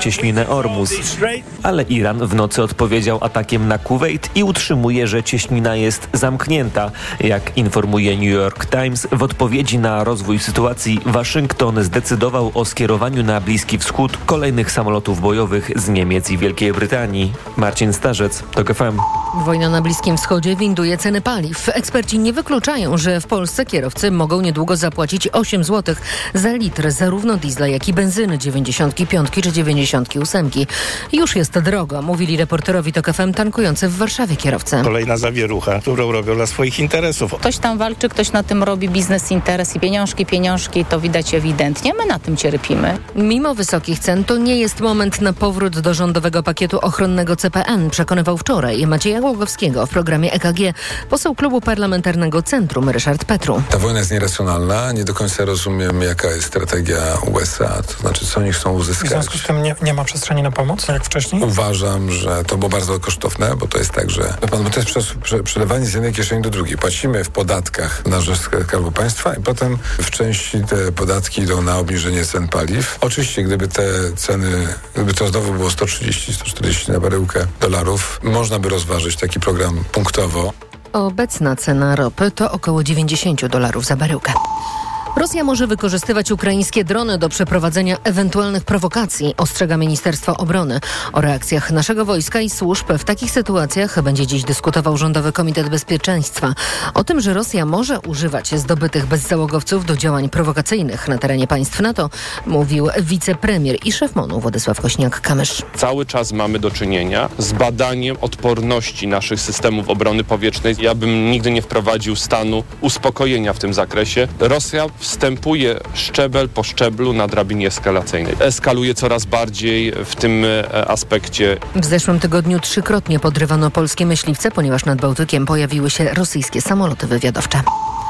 cieśninę Ormus. Ale Iran w nocy odpowiedział atakiem na Kuwejt i utrzymuje, że cieśnina jest zamknięta. Jak informuje New York Times, w odpowiedzi na rozwój sytuacji Waszyngton zdecydował o skierowaniu na Bliski Wschód kolejnych samolotów bojowych z Niemiec i Wielkiej Brytanii. Marcin Starzec, TOK F M. Wojna na Bliskim Wschodzie winduje ceny paliw. Eksperci nie wykluczają, że w Polsce kierowcy mogą niedługo zapłacić osiem złotych za litr zarówno diesla, jak i benzyny dziewięćdziesiąt pięć czy dziewięćdziesiąt osiem. Już jest drogo, mówili reporterowi TOK F M tankujący w Warszawie kierowcy. Kolejna zawierucha, którą robią dla swoich interesów. Ktoś tam walczy, ktoś na tym robi biznes, interes i pieniążki, pieniążki, to widać ewidentnie. My na tym cierpimy. Mimo wysokich cen to nie jest moment na powrót do rządowego pakietu ochronnego C P N, przekonywał wczoraj Macieja Głogowskiego w programie E K G poseł klubu parlamentarnego Centrum Ryszard Petru. Ta wojna jest nieracjonalna, nie do końca rozumiem, jaka jest strategia U S A, to znaczy co oni chcą uzyskać. W związku z tym nie, nie ma przestrzeni na pomoc, jak wcześniej? Uważam, że to było bardzo kosztowne, bo to jest tak, że pan, bo to jest prze, prze, przelewanie z jednej kieszeni do drugiej. Płacimy w podatkach na rzecz Skarbu Państwa i potem w części te podatki idą na obniżenie cen paliw. Oczywiście, gdyby te ceny, gdyby to znowu było sto trzydzieści sto czterdzieści na baryłkę dolarów, można by rozważyć taki program punktowo. Obecna cena ropy to około dziewięćdziesiąt dolarów za baryłkę. Rosja może wykorzystywać ukraińskie drony do przeprowadzenia ewentualnych prowokacji, ostrzega Ministerstwo Obrony. O reakcjach naszego wojska i służb w takich sytuacjach będzie dziś dyskutował Rządowy Komitet Bezpieczeństwa. O tym, że Rosja może używać zdobytych bezzałogowców do działań prowokacyjnych na terenie państw NATO, mówił wicepremier i szef M O N-u Władysław Kośniak-Kamysz. Cały czas mamy do czynienia z badaniem odporności naszych systemów obrony powietrznej. Ja bym nigdy nie wprowadził stanu uspokojenia w tym zakresie. Rosja wstępuje szczebel po szczeblu na drabinie eskalacyjnej. Eskaluje coraz bardziej w tym aspekcie. W zeszłym tygodniu trzykrotnie podrywano polskie myśliwce, ponieważ nad Bałtykiem pojawiły się rosyjskie samoloty wywiadowcze.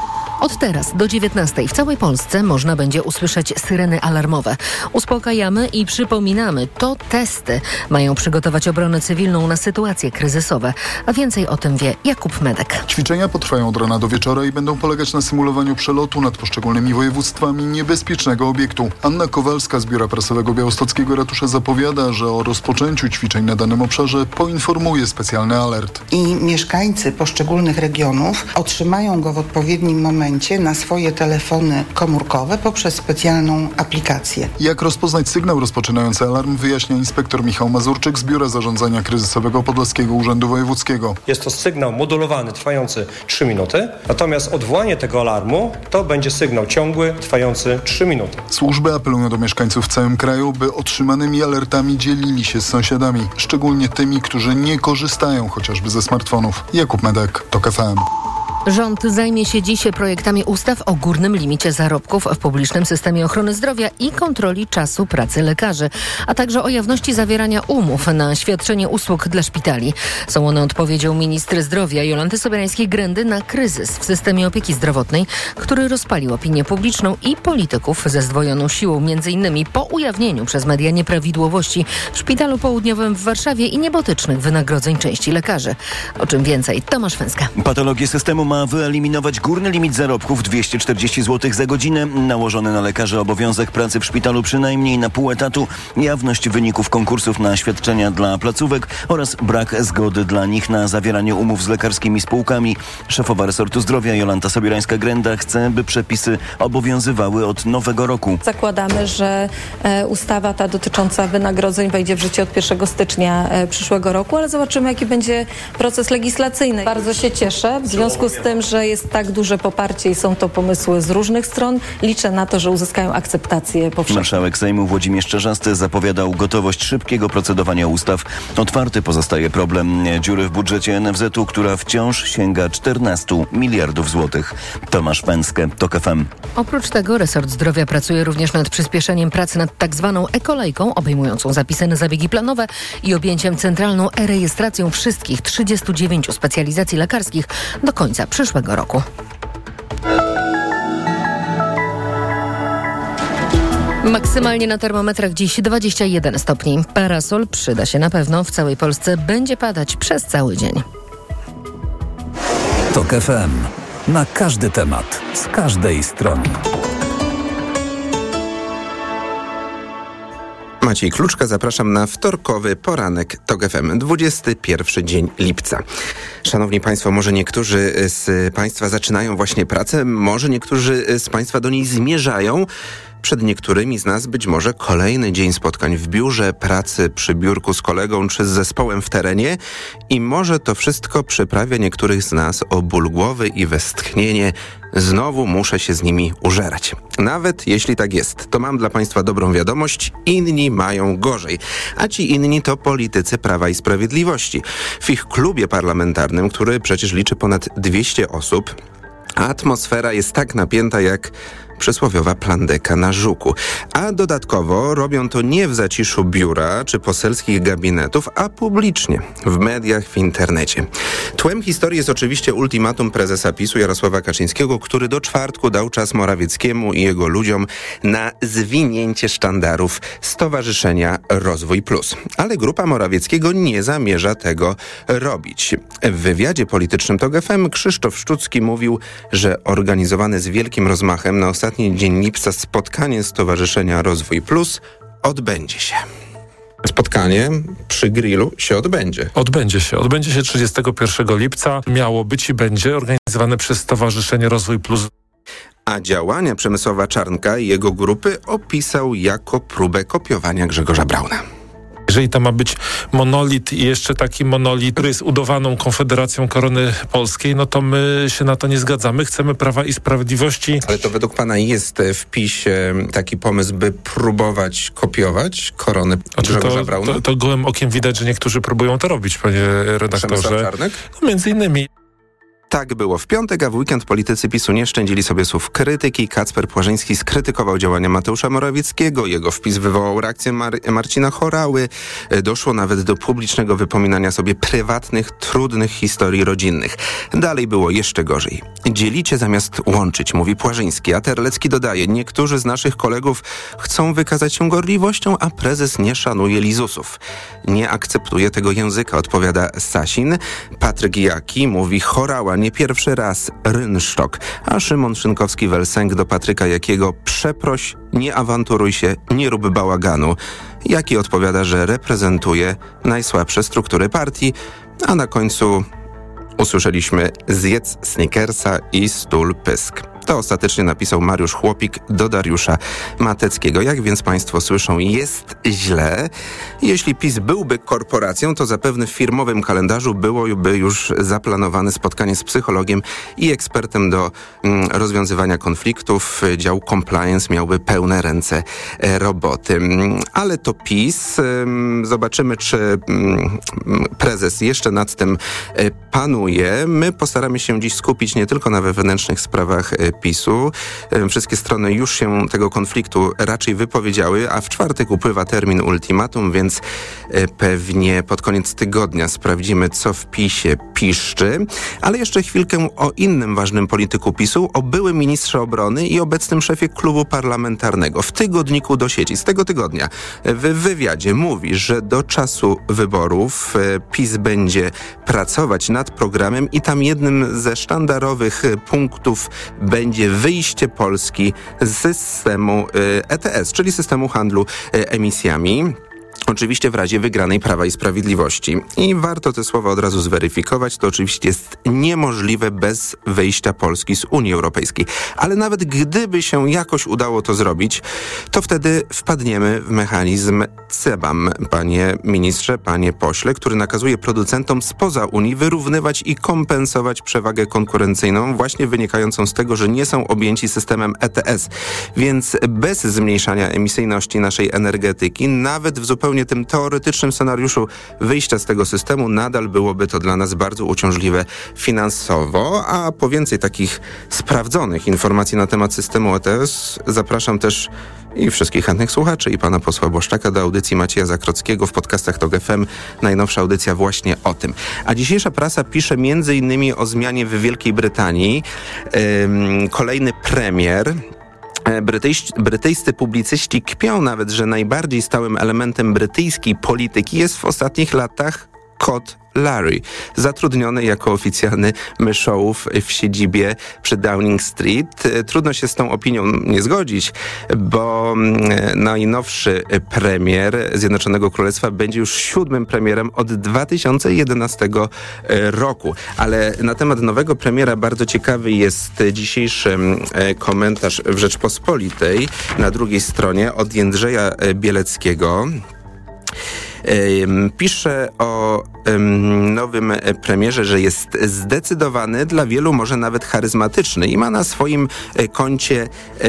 Od teraz do dziewiętnastej w całej Polsce można będzie usłyszeć syreny alarmowe. Uspokajamy i przypominamy, to testy mają przygotować obronę cywilną na sytuacje kryzysowe. A więcej o tym wie Jakub Medek. Ćwiczenia potrwają od rana do wieczora i będą polegać na symulowaniu przelotu nad poszczególnymi województwami niebezpiecznego obiektu. Anna Kowalska z Biura Prasowego Białostockiego Ratusza zapowiada, że o rozpoczęciu ćwiczeń na danym obszarze poinformuje specjalny alert. I mieszkańcy poszczególnych regionów otrzymają go w odpowiednim momencie na swoje telefony komórkowe poprzez specjalną aplikację. Jak rozpoznać sygnał rozpoczynający alarm, wyjaśnia inspektor Michał Mazurczyk z Biura Zarządzania Kryzysowego Podlaskiego Urzędu Wojewódzkiego. Jest to sygnał modulowany, trwający trzy minuty, natomiast odwołanie tego alarmu to będzie sygnał ciągły, trwający trzy minuty. Służby apelują do mieszkańców w całym kraju, by otrzymanymi alertami dzielili się z sąsiadami, szczególnie tymi, którzy nie korzystają chociażby ze smartfonów. Jakub Medek, TOK F M. Rząd zajmie się dziś projektami ustaw o górnym limicie zarobków w publicznym systemie ochrony zdrowia i kontroli czasu pracy lekarzy, a także o jawności zawierania umów na świadczenie usług dla szpitali. Są one odpowiedzią ministry zdrowia Jolanty Sobierańskiej-Grendy na kryzys w systemie opieki zdrowotnej, który rozpalił opinię publiczną i polityków ze zdwojoną siłą, między innymi po ujawnieniu przez media nieprawidłowości w Szpitalu Południowym w Warszawie i niebotycznych wynagrodzeń części lekarzy. O czym więcej, Tomasz Węska. Patologie systemu ma wyeliminować górny limit zarobków dwieście czterdzieści złotych za godzinę, nałożony na lekarzy obowiązek pracy w szpitalu przynajmniej na pół etatu, jawność wyników konkursów na świadczenia dla placówek oraz brak zgody dla nich na zawieranie umów z lekarskimi spółkami. Szefowa resortu zdrowia Jolanta Sobierańska-Grenda chce, by przepisy obowiązywały od nowego roku. Zakładamy, że e, ustawa ta dotycząca wynagrodzeń wejdzie w życie od pierwszego stycznia e, przyszłego roku, ale zobaczymy, jaki będzie proces legislacyjny. Bardzo się cieszę w związku z tym, że jest tak duże poparcie i są to pomysły z różnych stron. Liczę na to, że uzyskają akceptację powszechną. Marszałek Sejmu Włodzimierz Czarzasty zapowiadał gotowość szybkiego procedowania ustaw. Otwarty pozostaje problem dziury w budżecie N F Z u, która wciąż sięga czternastu miliardów złotych. Tomasz Pęskę, TOK F M. Oprócz tego resort zdrowia pracuje również nad przyspieszeniem pracy nad tak zwaną e-kolejką, obejmującą zapisy na zabiegi planowe i objęciem centralną e-rejestracją wszystkich trzydziestu dziewięciu specjalizacji lekarskich do końca przyszłego roku. Maksymalnie na termometrach dziś dwadzieścia jeden stopni. Parasol przyda się na pewno. W całej Polsce będzie padać przez cały dzień. TOK F M. Na każdy temat, z każdej strony. Maciej Kluczka, zapraszam na wtorkowy poranek TOK F M, dwudziesty pierwszy dzień lipca. Szanowni Państwo, może niektórzy z Państwa zaczynają właśnie pracę, może niektórzy z Państwa do niej zmierzają. Przed niektórymi z nas być może kolejny dzień spotkań w biurze, pracy przy biurku z kolegą czy z zespołem w terenie i może to wszystko przyprawia niektórych z nas o ból głowy i westchnienie. Znowu muszę się z nimi użerać. Nawet jeśli tak jest, to mam dla Państwa dobrą wiadomość, inni mają gorzej. A ci inni to politycy Prawa i Sprawiedliwości. W ich klubie parlamentarnym, który przecież liczy ponad dwieście osób, atmosfera jest tak napięta jak przysłowiowa plandeka na żuku. A dodatkowo robią to nie w zaciszu biura czy poselskich gabinetów, a publicznie, w mediach, w internecie. Tłem historii jest oczywiście ultimatum prezesa PiSu Jarosława Kaczyńskiego, który do czwartku dał czas Morawieckiemu i jego ludziom na zwinięcie sztandarów Stowarzyszenia Rozwój Plus. Ale grupa Morawieckiego nie zamierza tego robić. W wywiadzie politycznym TOK F M Krzysztof Szczucki mówił, że organizowane z wielkim rozmachem na ostatni dzień lipca spotkanie Stowarzyszenia Rozwój Plus odbędzie się. Spotkanie przy grillu się odbędzie. Odbędzie się. Odbędzie się trzydziestego pierwszego lipca. Miało być i będzie organizowane przez Stowarzyszenie Rozwój Plus. A działania Przemysława Czarnka i jego grupy opisał jako próbę kopiowania Grzegorza Brauna. Jeżeli to ma być monolit i jeszcze taki monolit, który jest udawaną Konfederacją Korony Polskiej, no to my się na to nie zgadzamy. Chcemy Prawa i Sprawiedliwości. Ale to według pana jest w PiSie taki pomysł, by próbować kopiować Korony Grzegorza to, Brauna? To, to gołym okiem widać, że niektórzy próbują to robić, panie redaktorze. Przemysław Czarnek? No, między innymi. Tak było w piątek, a w weekend politycy PiSu nie szczędzili sobie słów krytyki. Kacper Płażyński skrytykował działania Mateusza Morawieckiego. Jego wpis wywołał reakcję Mar- Marcina Horały. Doszło nawet do publicznego wypominania sobie prywatnych, trudnych historii rodzinnych. Dalej było jeszcze gorzej. Dzielicie zamiast łączyć, mówi Płażyński. A Terlecki dodaje, niektórzy z naszych kolegów chcą wykazać się gorliwością, a prezes nie szanuje lizusów. Nie akceptuje tego języka, odpowiada Sasin. Patryk Jaki mówi, Horała nie pierwszy raz rynsztok, a Szymon Szynkowski-Welsenk do Patryka Jakiego, przeproś, nie awanturuj się, nie rób bałaganu. Jaki odpowiada, że reprezentuje najsłabsze struktury partii, a na końcu usłyszeliśmy zjedz Snickersa i stul pysk. To ostatecznie napisał Mariusz Chłopik do Dariusza Mateckiego. Jak więc Państwo słyszą, jest źle. Jeśli PiS byłby korporacją, to zapewne w firmowym kalendarzu byłoby już zaplanowane spotkanie z psychologiem i ekspertem do mm, rozwiązywania konfliktów. Dział compliance miałby pełne ręce e, roboty. Ale to PiS. Ym, zobaczymy, czy ym, prezes jeszcze nad tym e, panuje. My postaramy się dziś skupić nie tylko na wewnętrznych sprawach e, PiSu. Wszystkie strony już się tego konfliktu raczej wypowiedziały, a w czwartek upływa termin ultimatum, więc pewnie pod koniec tygodnia sprawdzimy, co w PiSie piszczy. Ale jeszcze chwilkę o innym ważnym polityku PiSu, o byłym ministrze obrony i obecnym szefie klubu parlamentarnego. W tygodniku do sieci z tego tygodnia w wywiadzie mówi, że do czasu wyborów PiS będzie pracować nad programem i tam jednym ze sztandarowych punktów będzie będzie wyjście Polski z systemu E T S, czyli systemu handlu emisjami. Oczywiście w razie wygranej Prawa i Sprawiedliwości. I warto te słowa od razu zweryfikować. To oczywiście jest niemożliwe bez wyjścia Polski z Unii Europejskiej. Ale nawet gdyby się jakoś udało to zrobić, to wtedy wpadniemy w mechanizm C B A M, panie ministrze, panie pośle, który nakazuje producentom spoza Unii wyrównywać i kompensować przewagę konkurencyjną właśnie wynikającą z tego, że nie są objęci systemem E T S. Więc bez zmniejszania emisyjności naszej energetyki, nawet w zupełnie tym teoretycznym scenariuszu wyjścia z tego systemu, nadal byłoby to dla nas bardzo uciążliwe finansowo, a po więcej takich sprawdzonych informacji na temat systemu E T S zapraszam też i wszystkich chętnych słuchaczy i pana posła Błaszczaka do audycji Macieja Zakrockiego w podcastach TOK F M. Najnowsza audycja właśnie o tym. A dzisiejsza prasa pisze między innymi o zmianie w Wielkiej Brytanii. Ym, kolejny premier. Brytyjscy, brytyjscy publicyści kpią nawet, że najbardziej stałym elementem brytyjskiej polityki jest w ostatnich latach kot Larry, zatrudniony jako oficjalny myszołów w siedzibie przy Downing Street. Trudno się z tą opinią nie zgodzić, bo najnowszy premier Zjednoczonego Królestwa będzie już siódmym premierem od dwa tysiące jedenastego roku. Ale na temat nowego premiera bardzo ciekawy jest dzisiejszy komentarz w Rzeczpospolitej na drugiej stronie od Jędrzeja Bieleckiego. Pisze o nowym premierze, że jest zdecydowany, dla wielu może nawet charyzmatyczny i ma na swoim koncie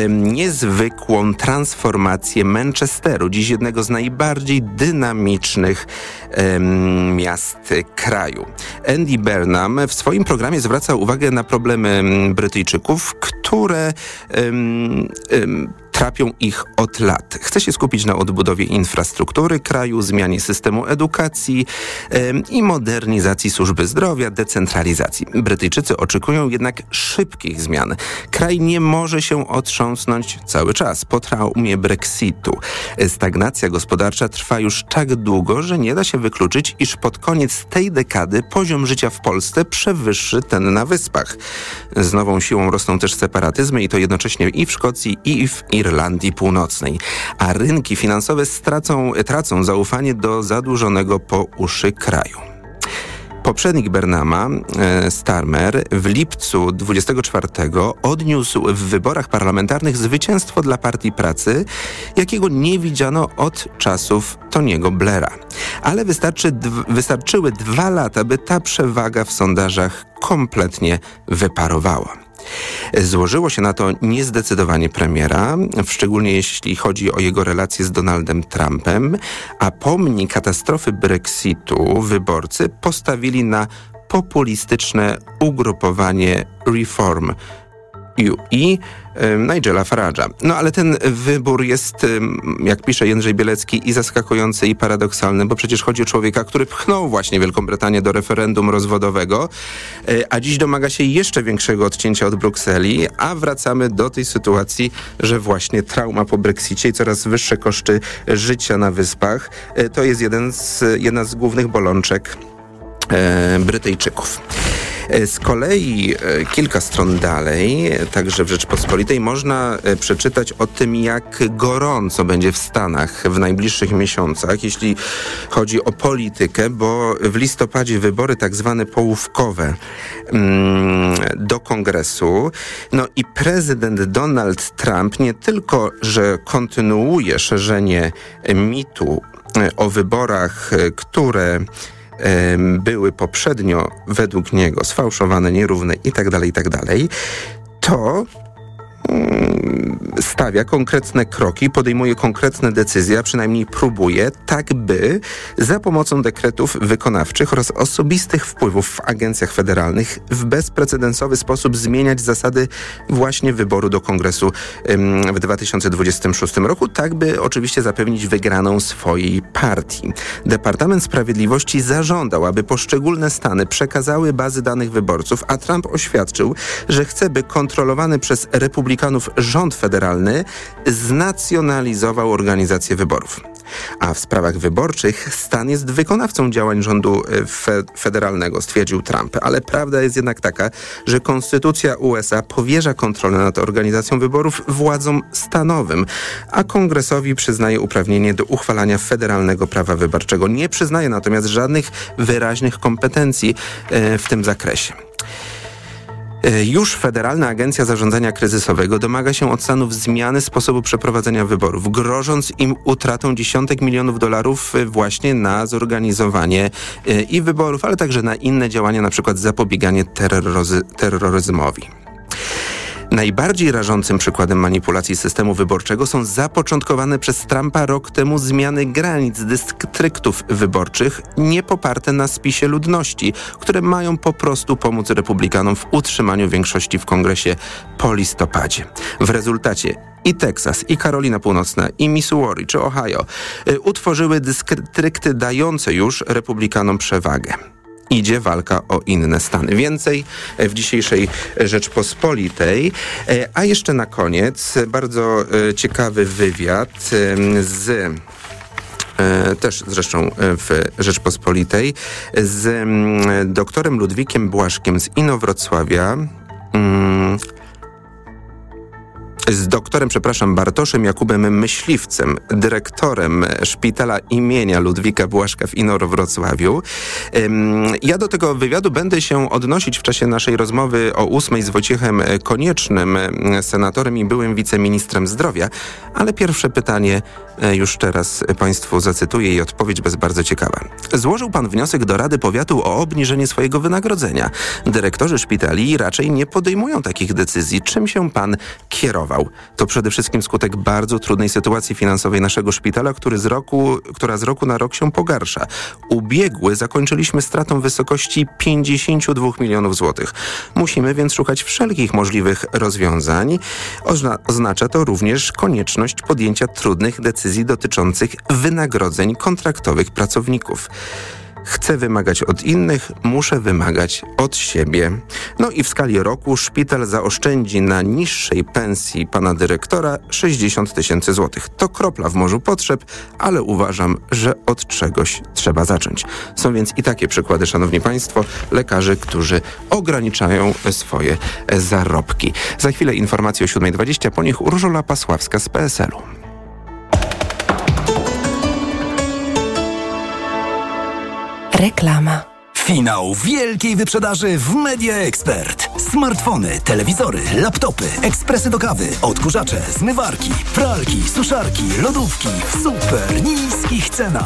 niezwykłą transformację Manchesteru, dziś jednego z najbardziej dynamicznych miast kraju. Andy Burnham w swoim programie zwraca uwagę na problemy Brytyjczyków, które um, um, trapią ich od lat. Chce się skupić na odbudowie infrastruktury kraju, zmianie systemu edukacji ym, i modernizacji służby zdrowia, decentralizacji. Brytyjczycy oczekują jednak szybkich zmian. Kraj nie może się otrząsnąć cały czas po traumie Brexitu. Stagnacja gospodarcza trwa już tak długo, że nie da się wykluczyć, iż pod koniec tej dekady poziom życia w Polsce przewyższy ten na Wyspach. Z nową siłą rosną też separatyzmy i to jednocześnie i w Szkocji, i w Irlandii Północnej. A rynki finansowe stracą, tracą zaufanie do zadłużonego po uszy kraju. Poprzednik Burnhama, e, Starmer, w lipcu dwudziestego czwartego odniósł w wyborach parlamentarnych zwycięstwo dla Partii Pracy, jakiego nie widziano od czasów Tony'ego Blaira. Ale wystarczy, d- wystarczyły dwa lata, by ta przewaga w sondażach kompletnie wyparowała. Złożyło się na to niezdecydowanie premiera, szczególnie jeśli chodzi o jego relacje z Donaldem Trumpem, a pomnik katastrofy Brexitu wyborcy postawili na populistyczne ugrupowanie Reform U I Nigela Farage'a. No ale ten wybór jest, jak pisze Jędrzej Bielecki, i zaskakujący, i paradoksalny, bo przecież chodzi o człowieka, który pchnął właśnie Wielką Brytanię do referendum rozwodowego, a dziś domaga się jeszcze większego odcięcia od Brukseli, a wracamy do tej sytuacji, że właśnie trauma po Brexicie i coraz wyższe koszty życia na Wyspach to jest jeden z, jedna z głównych bolączek e, Brytyjczyków. Z kolei kilka stron dalej, także w Rzeczpospolitej, można przeczytać o tym, jak gorąco będzie w Stanach w najbliższych miesiącach, jeśli chodzi o politykę, bo w listopadzie wybory tak zwane połówkowe mm, do Kongresu. No i prezydent Donald Trump nie tylko, że kontynuuje szerzenie mitu o wyborach, które były poprzednio według niego sfałszowane, nierówne itd., itd., to stawia konkretne kroki, podejmuje konkretne decyzje, a przynajmniej próbuje, tak by za pomocą dekretów wykonawczych oraz osobistych wpływów w agencjach federalnych w bezprecedensowy sposób zmieniać zasady właśnie wyboru do Kongresu w dwa tysiące dwudziestym szóstym roku, tak by oczywiście zapewnić wygraną swojej partii. Departament Sprawiedliwości zażądał, aby poszczególne stany przekazały bazy danych wyborców, a Trump oświadczył, że chce, by kontrolowany przez republikanów rząd federalny znacjonalizował organizację wyborów. A w sprawach wyborczych stan jest wykonawcą działań rządu fe- federalnego, stwierdził Trump. Ale prawda jest jednak taka, że Konstytucja U S A powierza kontrolę nad organizacją wyborów władzom stanowym, a Kongresowi przyznaje uprawnienie do uchwalania federalnego prawa wyborczego. Nie przyznaje natomiast żadnych wyraźnych kompetencji e, w tym zakresie. Już Federalna Agencja Zarządzania Kryzysowego domaga się od Stanów zmiany sposobu przeprowadzenia wyborów, grożąc im utratą dziesiątek milionów dolarów właśnie na zorganizowanie i wyborów, ale także na inne działania, na przykład zapobieganie terroryzy- terroryzmowi. Najbardziej rażącym przykładem manipulacji systemu wyborczego są zapoczątkowane przez Trumpa rok temu zmiany granic dystryktów wyborczych nie poparte na spisie ludności, które mają po prostu pomóc republikanom w utrzymaniu większości w Kongresie po listopadzie. W rezultacie i Teksas, i Karolina Północna, i Missouri, czy Ohio y, utworzyły dystrykty dające już republikanom przewagę. Idzie walka o inne stany. Więcej w dzisiejszej Rzeczpospolitej. A jeszcze na koniec bardzo ciekawy wywiad z też zresztą w Rzeczpospolitej, z doktorem Ludwikiem Błaszkiem z Inowrocławia, z doktorem, przepraszam, Bartoszem Jakubem Myśliwcem, dyrektorem szpitala imienia Ludwika Błaszka w Inowrocławiu. Ja do tego wywiadu będę się odnosić w czasie naszej rozmowy o ósmej z Wojciechem Koniecznym, senatorem i byłym wiceministrem zdrowia, ale pierwsze pytanie już teraz Państwu zacytuję i odpowiedź bez bardzo ciekawa. Złożył Pan wniosek do Rady Powiatu o obniżenie swojego wynagrodzenia. Dyrektorzy szpitali raczej nie podejmują takich decyzji. Czym się Pan kierował? To przede wszystkim skutek bardzo trudnej sytuacji finansowej naszego szpitala, który z roku, która z roku na rok się pogarsza. Ubiegły zakończyliśmy stratą w wysokości pięćdziesiąt dwa milionów złotych. Musimy więc szukać wszelkich możliwych rozwiązań. Ozna- oznacza to również konieczność podjęcia trudnych decyzji dotyczących wynagrodzeń kontraktowych pracowników. Chcę wymagać od innych, muszę wymagać od siebie. No i w skali roku szpital zaoszczędzi na niższej pensji pana dyrektora sześćdziesiąt tysięcy złotych. To kropla w morzu potrzeb, ale uważam, że od czegoś trzeba zacząć. Są więc i takie przykłady, szanowni państwo, lekarzy, którzy ograniczają swoje zarobki. Za chwilę informacje o siódma dwadzieścia, po nich Urszula Pasławska z P S L u. Reklama. Finał wielkiej wyprzedaży w Media Expert. Smartfony, telewizory, laptopy, ekspresy do kawy, odkurzacze, zmywarki, pralki, suszarki, lodówki w super niskich cenach.